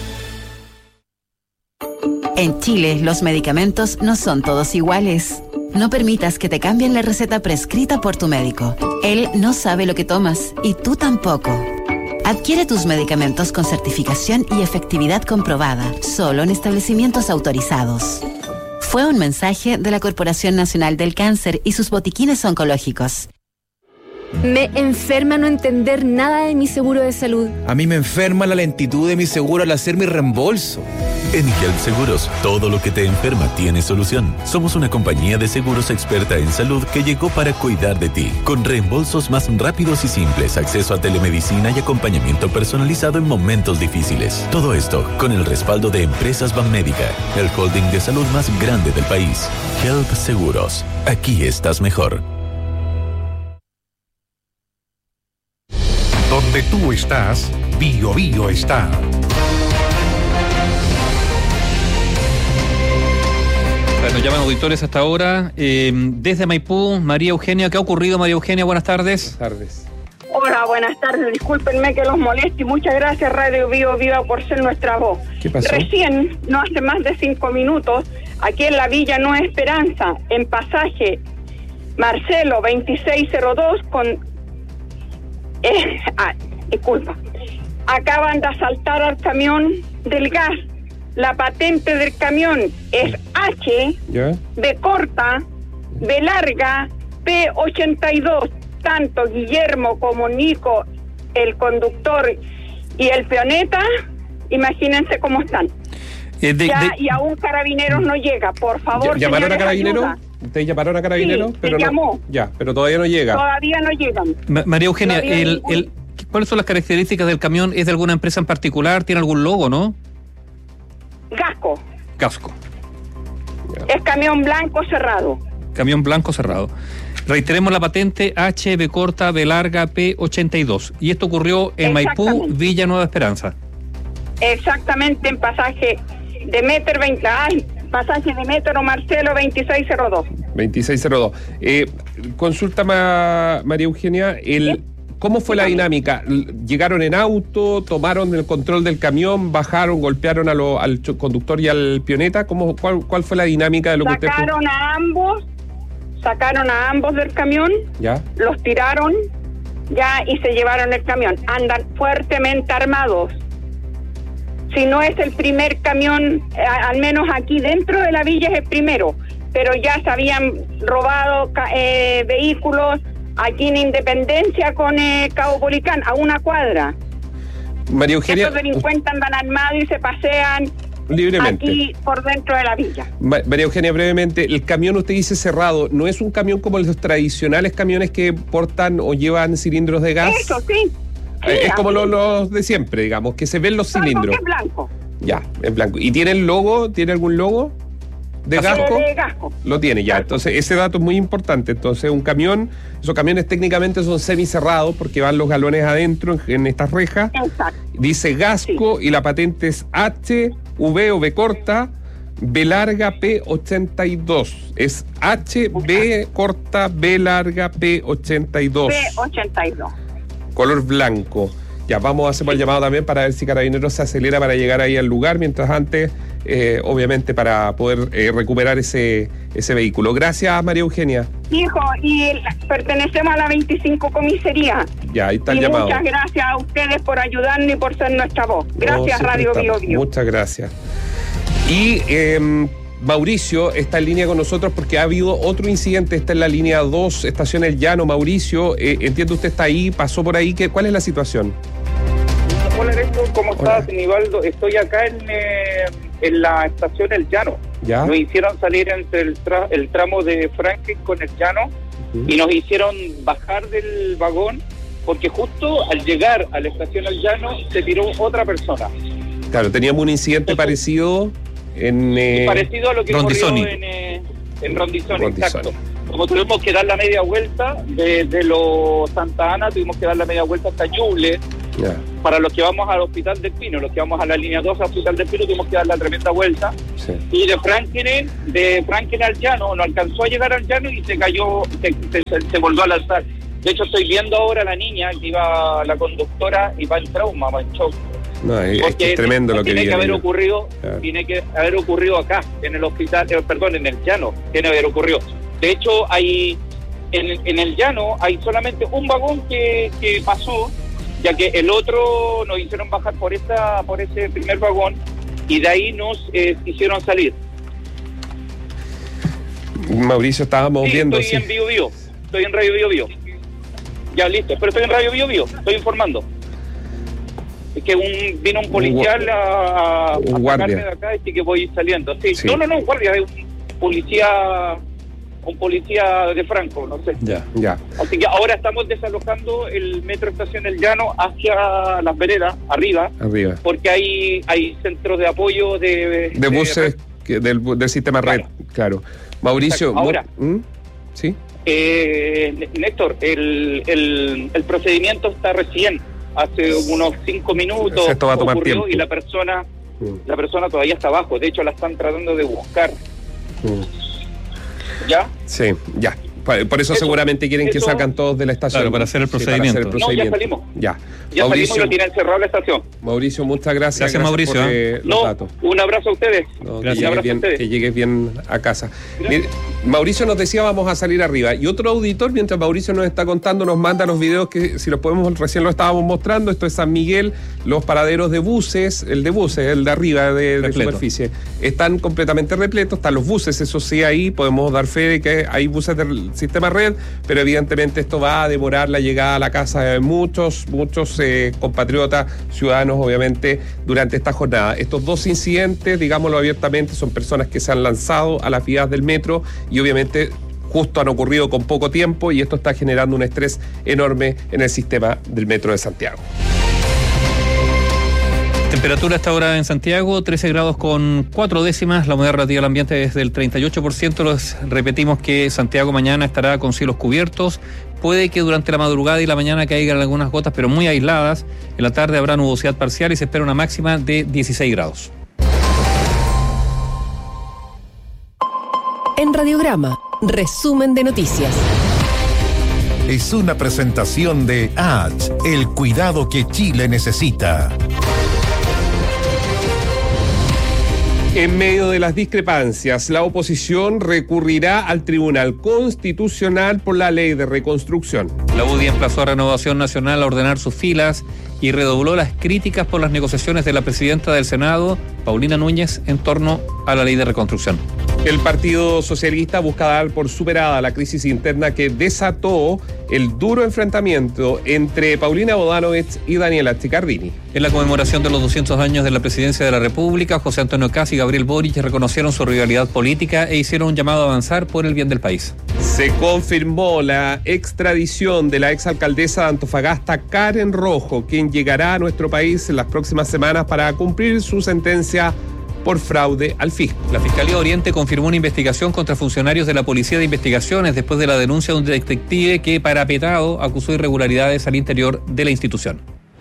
En Chile, los medicamentos no son todos iguales. No permitas que te cambien la receta prescrita por tu médico. Él no sabe lo que tomas y tú tampoco. Adquiere tus medicamentos con certificación y efectividad comprobada, solo en establecimientos autorizados. Fue un mensaje de la Corporación Nacional del Cáncer y sus botiquines oncológicos. Me enferma no entender nada de mi seguro de salud. A mí me enferma la lentitud de mi seguro al hacer mi reembolso. En Help Seguros, todo lo que te enferma tiene solución. Somos una compañía de seguros experta en salud que llegó para cuidar de ti, con reembolsos más rápidos y simples, acceso a telemedicina y acompañamiento personalizado en momentos difíciles. Todo esto con el respaldo de Empresas Banmédica, el holding de salud más grande del país. Help Seguros, aquí estás mejor. Donde tú estás, Bio Bio está. Nos llaman auditores hasta ahora. Eh, desde Maipú, María Eugenia. ¿Qué ha ocurrido, María Eugenia? Buenas tardes. Buenas tardes. Hola, buenas tardes. Discúlpenme que los moleste y muchas gracias, Radio Bio Viva, por ser nuestra voz. ¿Qué pasó? Recién, no hace más de cinco minutos, aquí en la Villa Nueva Esperanza, en pasaje Marcelo veintiséis cero dos con... Eh, ah, disculpa. Acaban de asaltar al camión del gas. La patente del camión es H, ¿Ya? B corta, B larga, P ochenta y dos. Tanto Guillermo como Nico, el conductor y el peoneta, imagínense cómo están. Eh, de, ya, de... y aún Carabineros no llega, por favor. ¿Llamaron a Carabineros? ¿Ustedes llamaron a Carabineros? Sí, pero se no, llamó. Ya, pero todavía no llega. Todavía no llegan. Ma- María Eugenia, Todavía el, ningún... el, ¿cuáles son las características del camión? ¿Es de alguna empresa en particular? ¿Tiene algún logo, no? Gasco. Casco. Es camión blanco cerrado. Camión blanco cerrado. Reiteremos la patente H, B corta, B larga, P ochenta y dos. Y esto ocurrió en Maipú, Villa Nueva Esperanza. Exactamente, en pasaje de Metro veinte, ay, pasaje de Metro Marcelo veintiséis cero dos. veintiséis cero dos. Eh, consulta, ma, María Eugenia, el, ¿cómo fue la dinámica? ¿Llegaron en auto, tomaron el control del camión, bajaron, golpearon a lo, al conductor y al pioneta? ¿Cómo, cuál, ¿Cuál fue la dinámica de lo que usted... Sacaron a ambos, sacaron a ambos del camión, ¿Ya? los tiraron ya y se llevaron el camión. Andan fuertemente armados. Si no es el primer camión, eh, al menos aquí dentro de la villa es el primero, pero ya se habían robado eh, vehículos aquí en Independencia con eh, Cabo Policán, a una cuadra. María Eugenia... Estos delincuentes andan armados y se pasean libremente aquí por dentro de la villa. Ma- María Eugenia, brevemente, el camión usted dice cerrado, ¿no es un camión como los tradicionales camiones que portan o llevan cilindros de gas? Eso, sí. Sí, es como los, así. los de siempre, digamos, que se ven los Solo cilindros. que es blanco. Ya, es blanco. ¿Y tiene el logo? ¿Tiene algún logo de Gasco? De Gasco. Lo tiene ya. Entonces, ese dato es muy importante. Entonces, un camión, esos camiones técnicamente son semicerrados porque van los galones adentro en, en estas rejas. Exacto. Dice Gasco y la patente es H, V o B corta, B larga, P ochenta y dos. Es H, B corta, B larga, P ochenta y dos. P ochenta y dos. Color blanco. Ya vamos a hacer el llamado también para ver si Carabineros se acelera para llegar ahí al lugar, mientras antes, eh, obviamente, para poder eh, recuperar ese, ese vehículo. Gracias, María Eugenia. Hijo, y la, pertenecemos a la veinticinco comisaría. Ya, ahí está el y llamado. Muchas gracias a ustedes por ayudarnos y por ser nuestra voz. Gracias, No, Radio Bio Bio. Muchas gracias. Y eh, Mauricio está en línea con nosotros porque ha habido otro incidente. Está en la línea dos, estación El Llano. Mauricio, eh, entiendo usted está ahí, pasó por ahí. ¿Qué, ¿Cuál es la situación? Hola, Néstor, ¿cómo estás, Nivaldo? Estoy acá en, eh, en la estación El Llano. ¿Ya? Nos hicieron salir entre el, tra el tramo de Franklin con El Llano uh-huh. y nos hicieron bajar del vagón porque justo al llegar a la estación El Llano se tiró otra persona. Claro, teníamos un incidente parecido En, eh, parecido a lo que Rondizoni. ocurrió en, eh, en Rondizoni, Rondizoni. exacto. Como tuvimos que dar la media vuelta desde los Santa Ana, tuvimos que dar la media vuelta hasta Ñuble. Ya. Para los que vamos al Hospital del Pino, los que vamos a la línea dos al Hospital del Pino, tuvimos que dar la tremenda vuelta. Sí. Y de Franklin, de Franklin al llano, no alcanzó a llegar al llano y se cayó, se, se, se volvió a lanzar. De hecho, estoy viendo ahora a la niña que iba, la conductora, y va en trauma, va en shock. No, es, Porque es tremendo lo que tiene viene. que haber ocurrido, Claro. tiene que haber ocurrido acá, en el hospital, eh, perdón, en el llano, tiene que haber ocurrido. De hecho, hay en, en el llano hay solamente un vagón que, que pasó, ya que el otro nos hicieron bajar por esta, por ese primer vagón y de ahí nos eh, hicieron salir. Mauricio, estábamos Sí, viendo. estoy sí. en Bio Bio, estoy en Radio Bio Bio. Ya listo, pero estoy en Radio Bio Bio, estoy informando. Es que un, vino un policial a, a un sacarme guardia. de acá y que voy saliendo. Sí. Sí. No, no, no, un guardia, es un policía, un policía de Franco, no sé. Ya. Ya. Así que ahora estamos desalojando el metro Estación El Llano hacia las veredas, arriba, Arriba. porque hay, hay centros de apoyo de... De buses que, del, del sistema red, claro. Mauricio. Exacto. Ahora. ¿Mm? ¿Sí? Eh, Néstor, el, el, el procedimiento está recién, hace unos cinco minutos Esto va a tomar ocurrió tiempo. y la persona, Mm. la persona todavía está abajo, de hecho la están tratando de buscar. Mm. ¿Ya? Sí, ya. Pa- Por eso, Eso- seguramente quieren que eso- salgan todos de la estación. Claro, para hacer el Sí, para procedimiento. hacer el No, ya procedimiento. salimos. Ya. Ya Mauricio, salimos y lo tienen cerrado la estación. Mauricio, muchas gracias. Gracias, Mauricio, por ¿eh? eh, los No, datos. un abrazo a ustedes. No, que, Un llegues abrazo a bien, ustedes. que llegues bien a casa. Mire, Mauricio nos decía vamos a salir arriba. Y otro auditor, mientras Mauricio nos está contando, nos manda los videos que si los podemos, recién lo estábamos mostrando. Esto es San Miguel, los paraderos de buses, el de buses, el de arriba de, de Repleto. superficie. Están completamente repletos, están los buses, eso sí, ahí podemos dar fe de que hay buses del sistema red, pero evidentemente esto va a demorar la llegada a la casa de muchos, muchos eh, compatriotas, ciudadanos, obviamente, durante esta jornada. Estos dos incidentes, digámoslo abiertamente, son personas que se han lanzado a las vías del metro y obviamente justo han ocurrido con poco tiempo y esto está generando un estrés enorme en el sistema del metro de Santiago. Temperatura hasta ahora en Santiago, trece grados con cuatro décimas, la humedad relativa al ambiente es del treinta y ocho por ciento. Les repetimos que Santiago mañana estará con cielos cubiertos. Puede que durante la madrugada y la mañana caigan algunas gotas, pero muy aisladas. En la tarde habrá nubosidad parcial y se espera una máxima de dieciséis grados. En Radiograma, resumen de noticias. Es una presentación de A H, el cuidado que Chile necesita. En medio de las discrepancias, la oposición recurrirá al Tribunal Constitucional por la Ley de Reconstrucción. La U D I emplazó a Renovación Nacional a ordenar sus filas y redobló las críticas por las negociaciones de la presidenta del Senado, Paulina Núñez, en torno a la Ley de Reconstrucción. El Partido Socialista busca dar por superada la crisis interna que desató el duro enfrentamiento entre Paulina Bodanovich y Daniela Chiccardini. En la conmemoración de los doscientos años de la presidencia de la República, José Antonio Kast y Gabriel Boric reconocieron su rivalidad política e hicieron un llamado a avanzar por el bien del país. Se confirmó la extradición de la exalcaldesa de Antofagasta, Karen Rojo, quien llegará a nuestro país en las próximas semanas para cumplir su sentencia por fraude al fisco. La Fiscalía Oriente confirmó una investigación contra funcionarios de la Policía de Investigaciones después de la denuncia de un detective que, parapetado, acusó irregularidades al interior de la institución.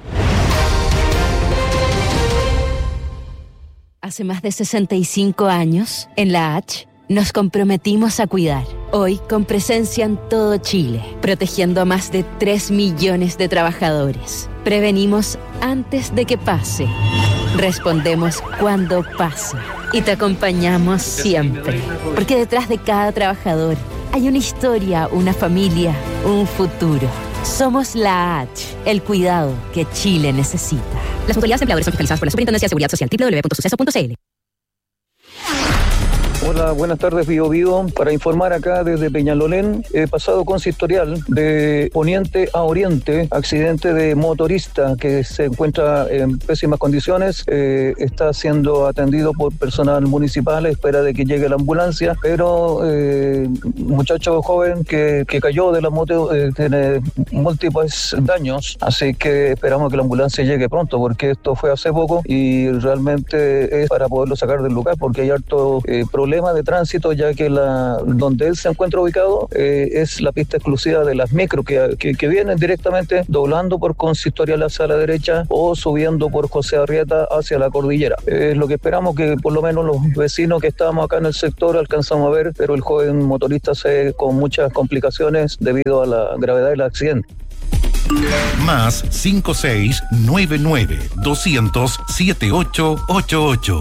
Hace más de sesenta y cinco años, en la H, nos comprometimos a cuidar. Hoy, con presencia en todo Chile, protegiendo a más de tres millones de trabajadores. Prevenimos antes de que pase. Respondemos cuando pasa. Y te acompañamos siempre. Porque detrás de cada trabajador hay una historia, una familia, un futuro. Somos la H, el cuidado que Chile necesita. Las autoridades empleadoras son fiscalizadas por la Superintendencia de Seguridad Social, doble u doble u doble u punto suceso punto c l. Hola, buenas tardes, Bio Bio. Para informar acá desde Peñalolén, he pasado consistorial de poniente a oriente, accidente de motorista que se encuentra en pésimas condiciones, eh, está siendo atendido por personal municipal, espera de que llegue la ambulancia, pero eh, muchacho joven que, que cayó de la moto eh, tiene múltiples daños, así que esperamos que la ambulancia llegue pronto, porque esto fue hace poco y realmente es para poderlo sacar del lugar, porque hay harto eh, problema de tránsito, ya que la donde él se encuentra ubicado eh, es la pista exclusiva de las micro que, que, que vienen directamente doblando por Consistorial hacia la derecha o subiendo por José Arrieta hacia la cordillera. Es eh, lo que esperamos que por lo menos los vecinos que estábamos acá en el sector alcanzamos a ver, pero el joven motorista se con muchas complicaciones debido a la gravedad del accidente. Más cinco seis nueve nueve doscientos siete ocho ocho ocho.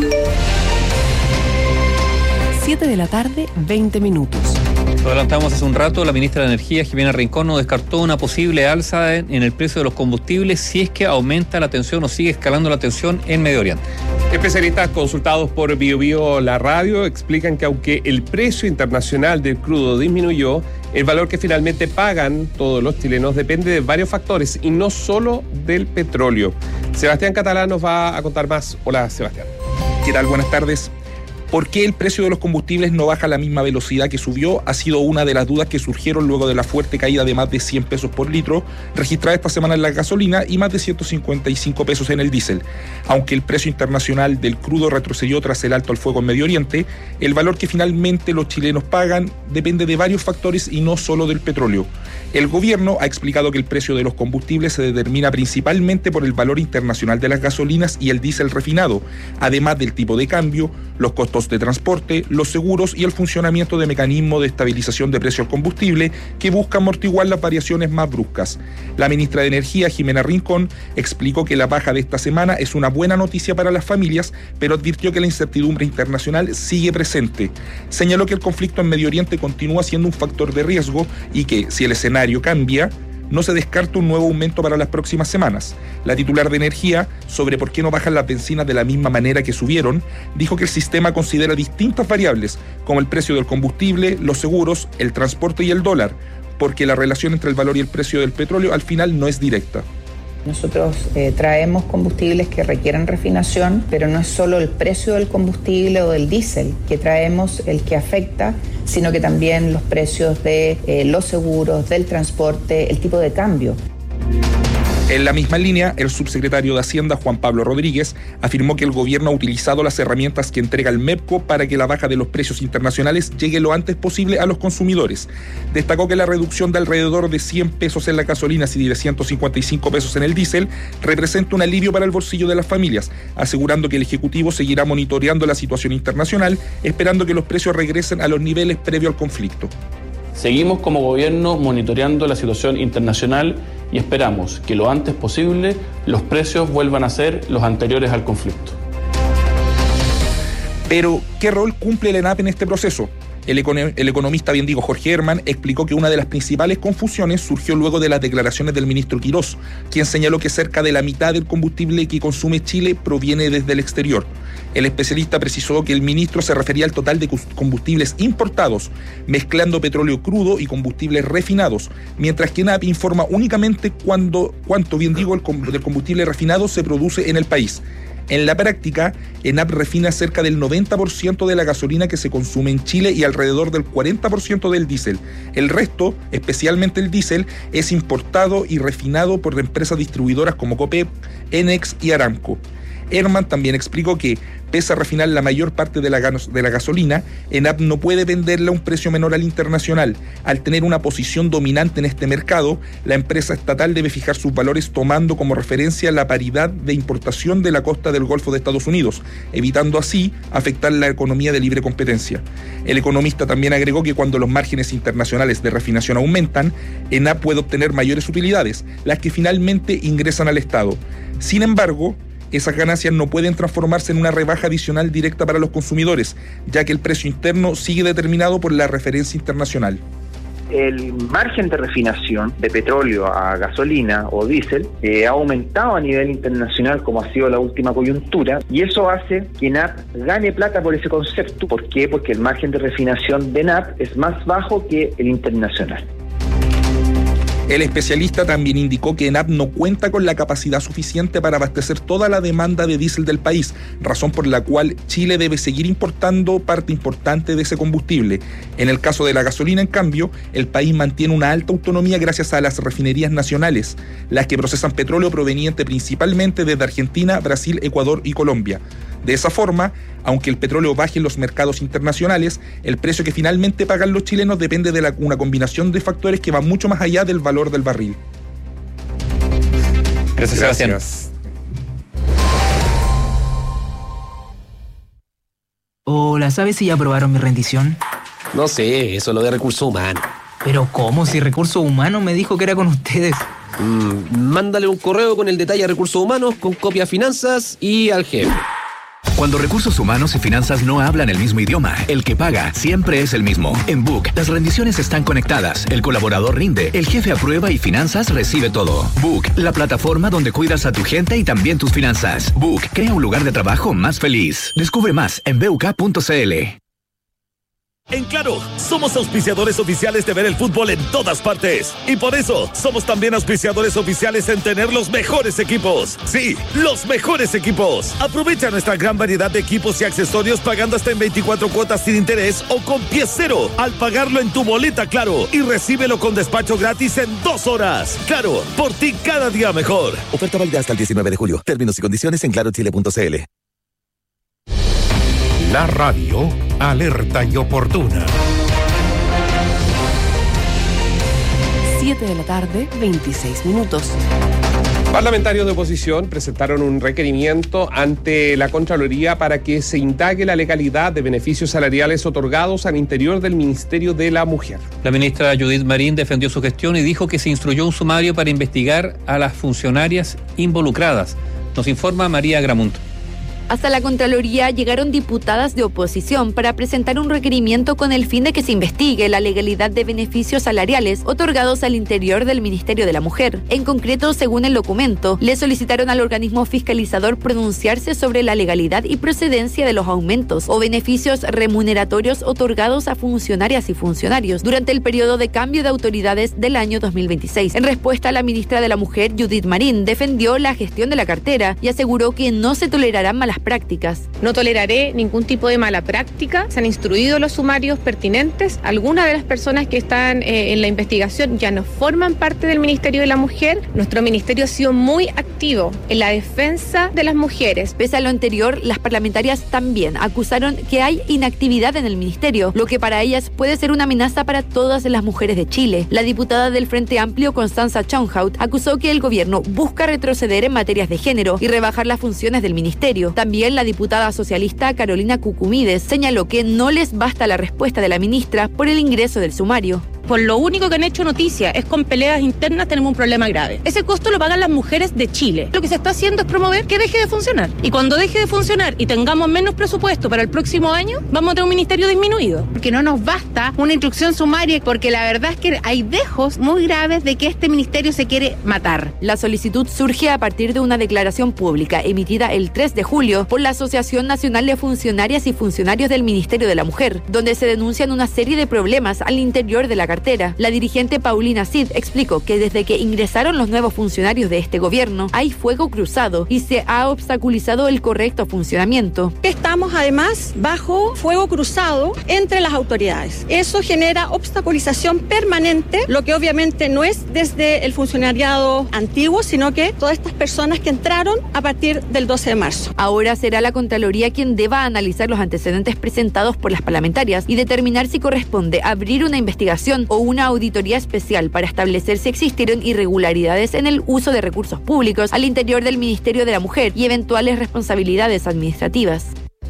siete de la tarde, veinte minutos. Lo adelantamos hace un rato, la ministra de Energía, Jimena Rincón, no descartó una posible alza en, en el precio de los combustibles si es que aumenta la tensión o sigue escalando la tensión en Medio Oriente. Especialistas consultados por Bio Bio La Radio explican que aunque el precio internacional del crudo disminuyó, el valor que finalmente pagan todos los chilenos depende de varios factores y no solo del petróleo. Sebastián Catalán nos va a contar más. Hola, Sebastián. ¿Qué tal? Buenas tardes. ¿Por qué el precio de los combustibles no baja a la misma velocidad que subió? Ha sido una de las dudas que surgieron luego de la fuerte caída de más de cien pesos por litro registrada esta semana en la gasolina y más de ciento cincuenta y cinco pesos en el diésel. Aunque el precio internacional del crudo retrocedió tras el alto al fuego en Medio Oriente, el valor que finalmente los chilenos pagan depende de varios factores y no solo del petróleo. El gobierno ha explicado que el precio de los combustibles se determina principalmente por el valor internacional de las gasolinas y el diésel refinado, además del tipo de cambio, los costos de transporte, los seguros y el funcionamiento de mecanismos de estabilización de precios del combustible que busca amortiguar las variaciones más bruscas. La ministra de Energía, Jimena Rincón, explicó que la baja de esta semana es una buena noticia para las familias, pero advirtió que la incertidumbre internacional sigue presente. Señaló que el conflicto en Medio Oriente continúa siendo un factor de riesgo y que, si el escenario cambia, no se descarta un nuevo aumento para las próximas semanas. La titular de Energía, sobre por qué no bajan las bencinas de la misma manera que subieron, dijo que el sistema considera distintas variables, como el precio del combustible, los seguros, el transporte y el dólar, porque la relación entre el valor y el precio del petróleo al final no es directa. Nosotros eh, traemos combustibles que requieren refinación, pero no es solo el precio del combustible o del diésel que traemos el que afecta, sino que también los precios de eh, los seguros, del transporte, el tipo de cambio. En la misma línea, el subsecretario de Hacienda, Juan Pablo Rodríguez, afirmó que el gobierno ha utilizado las herramientas que entrega el MEPCO para que la baja de los precios internacionales llegue lo antes posible a los consumidores. Destacó que la reducción de alrededor de cien pesos en la gasolina y de ciento cincuenta y cinco pesos en el diésel representa un alivio para el bolsillo de las familias, asegurando que el Ejecutivo seguirá monitoreando la situación internacional, esperando que los precios regresen a los niveles previo al conflicto. Seguimos como gobierno monitoreando la situación internacional y esperamos que lo antes posible los precios vuelvan a ser los anteriores al conflicto. Pero, ¿qué rol cumple el ENAP en este proceso? El, econo- el economista, bien digo, Jorge Herman, explicó que una de las principales confusiones surgió luego de las declaraciones del ministro Quirós, quien señaló que cerca de la mitad del combustible que consume Chile proviene desde el exterior. El especialista precisó que el ministro se refería al total de combustibles importados, mezclando petróleo crudo y combustibles refinados, mientras que ENAP informa únicamente cuando, cuánto, bien digo, el com- del combustible refinado se produce en el país. En la práctica, ENAP refina cerca del noventa por ciento de la gasolina que se consume en Chile y alrededor del cuarenta por ciento del diésel. El resto, especialmente el diésel, es importado y refinado por empresas distribuidoras como Copec, Enex y Aramco. Herman también explicó que, pese a refinar la mayor parte de la, de la gasolina, ENAP no puede venderla a un precio menor al internacional. Al tener una posición dominante en este mercado, la empresa estatal debe fijar sus valores tomando como referencia la paridad de importación de la costa del Golfo de Estados Unidos, evitando así afectar la economía de libre competencia. El economista también agregó que cuando los márgenes internacionales de refinación aumentan, ENAP puede obtener mayores utilidades, las que finalmente ingresan al Estado. Sin embargo, esas ganancias no pueden transformarse en una rebaja adicional directa para los consumidores, ya que el precio interno sigue determinado por la referencia internacional. el margen de refinación de petróleo a gasolina o diésel eh, ha aumentado a nivel internacional, como ha sido la última coyuntura, y eso hace que N A P gane plata por ese concepto. ¿Por qué? Porque el margen de refinación de N A P es más bajo que el internacional. El especialista también indicó que N A P no cuenta con la capacidad suficiente para abastecer toda la demanda de diésel del país, razón por la cual Chile debe seguir importando parte importante de ese combustible. En el caso de la gasolina, en cambio, el país mantiene una alta autonomía gracias a las refinerías nacionales, las que procesan petróleo proveniente principalmente desde Argentina, Brasil, Ecuador y Colombia. De esa forma, aunque el petróleo baje en los mercados internacionales, el precio que finalmente pagan los chilenos depende de la, una combinación de factores que va mucho más allá del valor del barril. Gracias, Sebastián. Hola, ¿sabes si ya aprobaron mi rendición? No sé, eso es lo de recursos humanos. Pero ¿cómo? Si Recursos Humanos me dijo que era con ustedes. Mm, mándale un correo con el detalle a Recursos Humanos, con copia a Finanzas y al jefe. Cuando Recursos Humanos y Finanzas no hablan el mismo idioma, el que paga siempre es el mismo. En Book, las rendiciones están conectadas, el colaborador rinde, el jefe aprueba y Finanzas recibe todo. Book, la plataforma donde cuidas a tu gente y también tus finanzas. Book, crea un lugar de trabajo más feliz. Descubre más en b u k punto c l. En Claro, somos auspiciadores oficiales de ver el fútbol en todas partes. Y por eso, somos también auspiciadores oficiales en tener los mejores equipos. Sí, los mejores equipos. Aprovecha nuestra gran variedad de equipos y accesorios pagando hasta en veinticuatro cuotas sin interés o con pie cero al pagarlo en tu boleta Claro. Y recíbelo con despacho gratis en dos horas. Claro, por ti cada día mejor. Oferta válida hasta el diecinueve de julio. Términos y condiciones en claro chile punto c l. La radio alerta y oportuna. siete de la tarde, veintiséis minutos. Parlamentarios de oposición presentaron un requerimiento ante la Contraloría para que se indague la legalidad de beneficios salariales otorgados al interior del Ministerio de la Mujer. La ministra Judith Marín defendió su gestión y dijo que se instruyó un sumario para investigar a las funcionarias involucradas. Nos informa María Gramunt. Hasta la Contraloría llegaron diputadas de oposición para presentar un requerimiento con el fin de que se investigue la legalidad de beneficios salariales otorgados al interior del Ministerio de la Mujer. En concreto, según el documento, le solicitaron al organismo fiscalizador pronunciarse sobre la legalidad y procedencia de los aumentos o beneficios remuneratorios otorgados a funcionarias y funcionarios durante el periodo de cambio de autoridades del año dos mil veintiséis. En respuesta, la ministra de la Mujer, Judith Marín, defendió la gestión de la cartera y aseguró que no se tolerarán malas prácticas. No toleraré ningún tipo de mala práctica. Se han instruido los sumarios pertinentes. Algunas de las personas que están eh, en la investigación ya no forman parte del Ministerio de la Mujer. Nuestro ministerio ha sido muy activo en la defensa de las mujeres. Pese a lo anterior, las parlamentarias también acusaron que hay inactividad en el ministerio, lo que para ellas puede ser una amenaza para todas las mujeres de Chile. La diputada del Frente Amplio, Constanza Chonhout, acusó que el gobierno busca retroceder en materias de género y rebajar las funciones del ministerio. También También la diputada socialista Carolina Cucumides señaló que no les basta la respuesta de la ministra por el ingreso del sumario. Por lo único que han hecho noticia es con peleas internas tenemos un problema grave. Ese costo lo pagan las mujeres de Chile. Lo que se está haciendo es promover que deje de funcionar. Y cuando deje de funcionar y tengamos menos presupuesto para el próximo año, vamos a tener un ministerio disminuido. Porque no nos basta una instrucción sumaria, porque la verdad es que hay dejos muy graves de que este ministerio se quiere matar. La solicitud surge a partir de una declaración pública emitida el tres de julio por la Asociación Nacional de Funcionarias y Funcionarios del Ministerio de la Mujer, donde se denuncian una serie de problemas al interior de la cartera. La dirigente Paulina Cid explicó que desde que ingresaron los nuevos funcionarios de este gobierno hay fuego cruzado y se ha obstaculizado el correcto funcionamiento. Estamos además bajo fuego cruzado entre las autoridades. Eso genera obstaculización permanente, lo que obviamente no es desde el funcionariado antiguo, sino que todas estas personas que entraron a partir del doce de marzo. Ahora será la Contraloría quien deba analizar los antecedentes presentados por las parlamentarias y determinar si corresponde abrir una investigación o una auditoría especial para establecer si existieron irregularidades en el uso de recursos públicos al interior del Ministerio de la Mujer y eventuales responsabilidades administrativas.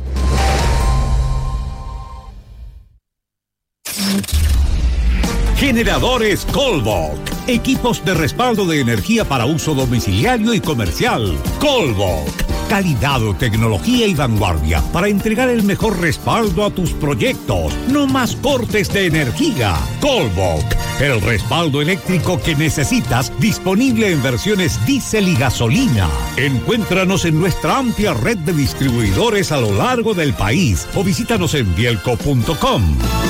Generadores Colbok. Equipos de respaldo de energía para uso domiciliario y comercial. Colbok. Calidad, tecnología y vanguardia para entregar el mejor respaldo a tus proyectos. No más cortes de energía. Colbok, el respaldo eléctrico que necesitas, disponible en versiones diésel y gasolina. Encuéntranos en nuestra amplia red de distribuidores a lo largo del país o visítanos en bielco punto com.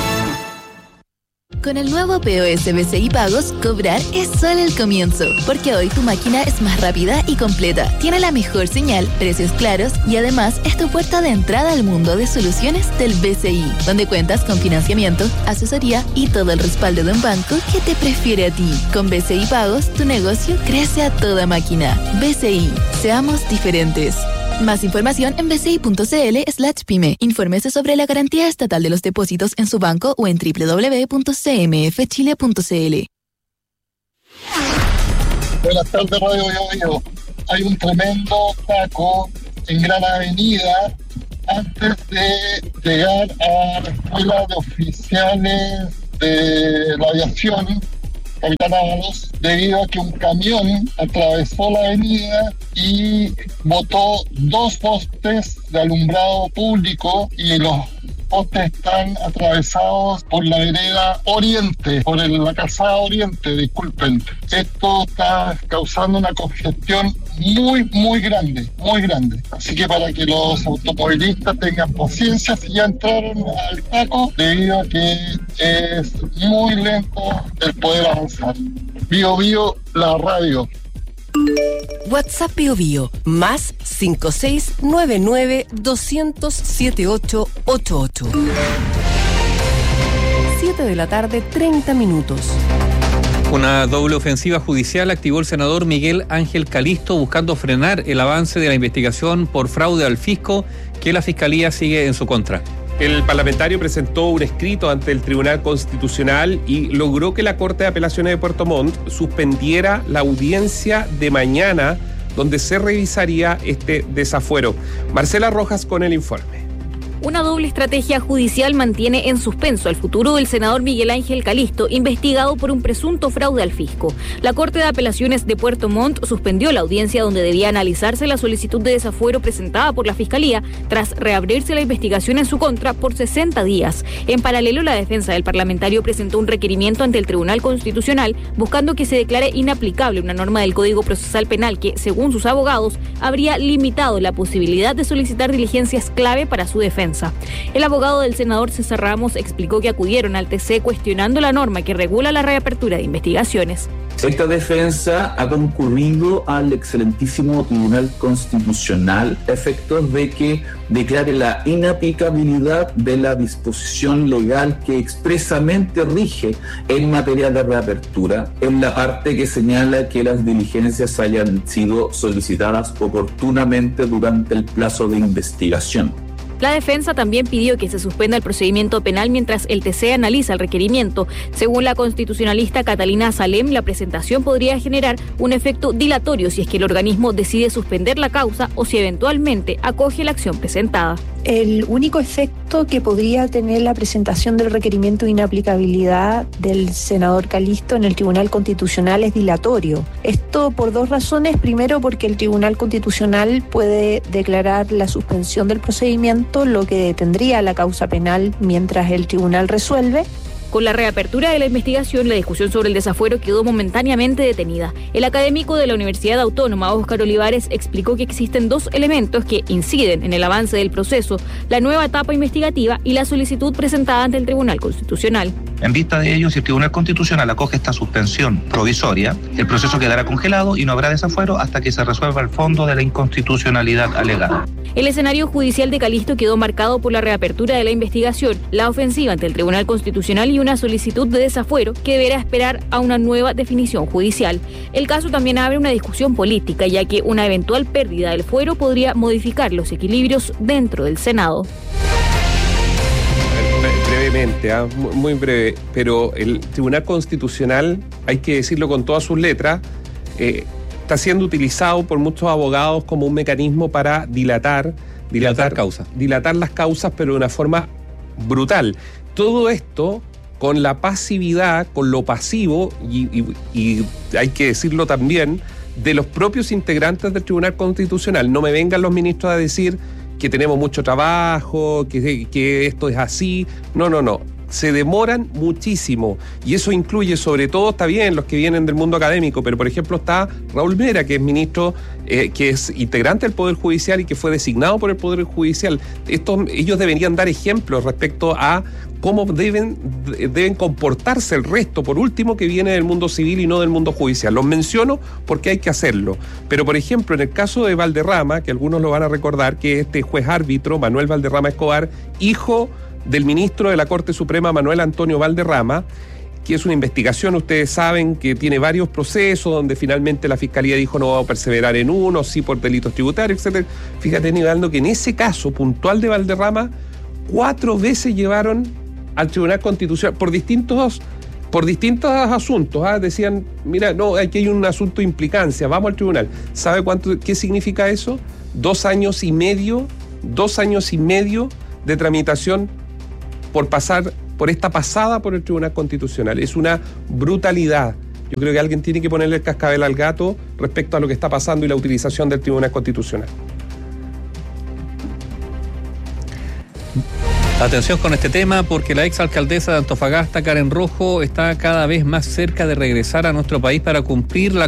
Con el nuevo P O S B C I Pagos, cobrar es solo el comienzo, porque hoy tu máquina es más rápida y completa, tiene la mejor señal, precios claros y además es tu puerta de entrada al mundo de soluciones del B C I, donde cuentas con financiamiento, asesoría y todo el respaldo de un banco que te prefiere a ti. Con B C I Pagos, tu negocio crece a toda máquina. B C I, seamos diferentes. Más información en bci.cl slash pyme. Infórmese sobre la garantía estatal de los depósitos en su banco o en doble u doble u doble u punto c m f chile punto c l. Buenas tardes, Radio Bio. Hay un tremendo taco en Gran Avenida antes de llegar a la escuela de oficiales de la aviación, Capitán Ábalos, debido a que un camión atravesó la avenida y botó dos postes de alumbrado público y los postes están atravesados por la vereda Oriente, por el, la calzada Oriente, disculpen. Esto está causando una congestión muy, muy grande, muy grande. Así que para que los automovilistas tengan paciencia si ya entraron al taco, debido a que es muy lento el poder avanzar. Bio Bio, la radio. WhatsApp Bio Bio, más cinco seis nueve nueve dos cero cero siete ocho ocho ocho. siete de la tarde, treinta minutos. Una doble ofensiva judicial activó el senador Miguel Ángel Calisto buscando frenar el avance de la investigación por fraude al fisco que la Fiscalía sigue en su contra. El parlamentario presentó un escrito ante el Tribunal Constitucional y logró que la Corte de Apelaciones de Puerto Montt suspendiera la audiencia de mañana donde se revisaría este desafuero. Marcela Rojas con el informe. Una doble estrategia judicial mantiene en suspenso el futuro del senador Miguel Ángel Calisto, investigado por un presunto fraude al fisco. La Corte de Apelaciones de Puerto Montt suspendió la audiencia donde debía analizarse la solicitud de desafuero presentada por la Fiscalía tras reabrirse la investigación en su contra por sesenta días. En paralelo, la defensa del parlamentario presentó un requerimiento ante el Tribunal Constitucional buscando que se declare inaplicable una norma del Código Procesal Penal que, según sus abogados, habría limitado la posibilidad de solicitar diligencias clave para su defensa. El abogado del senador César Ramos explicó que acudieron al T C cuestionando la norma que regula la reapertura de investigaciones. Esta defensa ha concurrido al excelentísimo Tribunal Constitucional a efectos de que declare la inaplicabilidad de la disposición legal que expresamente rige en materia de reapertura, en la parte que señala que las diligencias hayan sido solicitadas oportunamente durante el plazo de investigación. La defensa también pidió que se suspenda el procedimiento penal mientras el T C analiza el requerimiento. Según la constitucionalista Catalina Salem, la presentación podría generar un efecto dilatorio si es que el organismo decide suspender la causa o si eventualmente acoge la acción presentada. El único efecto que podría tener la presentación del requerimiento de inaplicabilidad del senador Calisto en el Tribunal Constitucional es dilatorio. Esto por dos razones. Primero, porque el Tribunal Constitucional puede declarar la suspensión del procedimiento, lo que detendría la causa penal mientras el tribunal resuelve. Con la reapertura de la investigación, la discusión sobre el desafuero quedó momentáneamente detenida. El académico de la Universidad Autónoma, Óscar Olivares, explicó que existen dos elementos que inciden en el avance del proceso: la nueva etapa investigativa y la solicitud presentada ante el Tribunal Constitucional. En vista de ello, si el Tribunal Constitucional acoge esta suspensión provisoria, el proceso quedará congelado y no habrá desafuero hasta que se resuelva el fondo de la inconstitucionalidad alegada. El escenario judicial de Calisto quedó marcado por la reapertura de la investigación, la ofensiva ante el Tribunal Constitucional y una solicitud de desafuero que deberá esperar a una nueva definición judicial. El caso también abre una discusión política, ya que una eventual pérdida del fuero podría modificar los equilibrios dentro del Senado. Brevemente, ¿eh? muy breve, pero el Tribunal Constitucional, hay que decirlo con todas sus letras, eh, está siendo utilizado por muchos abogados como un mecanismo para dilatar, dilatar, dilatar causas. dilatar las causas, pero de una forma brutal. Todo esto con la pasividad, con lo pasivo, y, y, y hay que decirlo también, de los propios integrantes del Tribunal Constitucional. No me vengan los ministros a decir que tenemos mucho trabajo, que, que esto es así. No, no, no. Se demoran muchísimo y eso incluye sobre todo, está bien, los que vienen del mundo académico, pero por ejemplo está Raúl Mera, que es ministro, eh, que es integrante del Poder Judicial y que fue designado por el Poder Judicial. Estos, ellos deberían dar ejemplos respecto a cómo deben, deben comportarse el resto, por último, que viene del mundo civil y no del mundo judicial. Los menciono porque hay que hacerlo. Pero, por ejemplo, en el caso de Valderrama, que algunos lo van a recordar, que este juez árbitro, Manuel Valderrama Escobar, hijo del ministro de la Corte Suprema, Manuel Antonio Valderrama, que es una investigación, ustedes saben, que tiene varios procesos, donde finalmente la Fiscalía dijo no va a perseverar en uno, sí por delitos tributarios, etcétera. Fíjate, Nivaldo, que en ese caso puntual de Valderrama, cuatro veces llevaron al Tribunal Constitucional por distintos por distintos asuntos. ¿ah? Decían, mira, no, aquí hay un asunto de implicancia, vamos al tribunal. ¿Sabe cuánto, qué significa eso? Dos años y medio, dos años y medio de tramitación por pasar, por esta pasada por el Tribunal Constitucional. Es una brutalidad. Yo creo que alguien tiene que ponerle el cascabel al gato respecto a lo que está pasando y la utilización del Tribunal Constitucional. Atención con este tema, porque la exalcaldesa de Antofagasta, Karen Rojo, está cada vez más cerca de regresar a nuestro país para cumplir la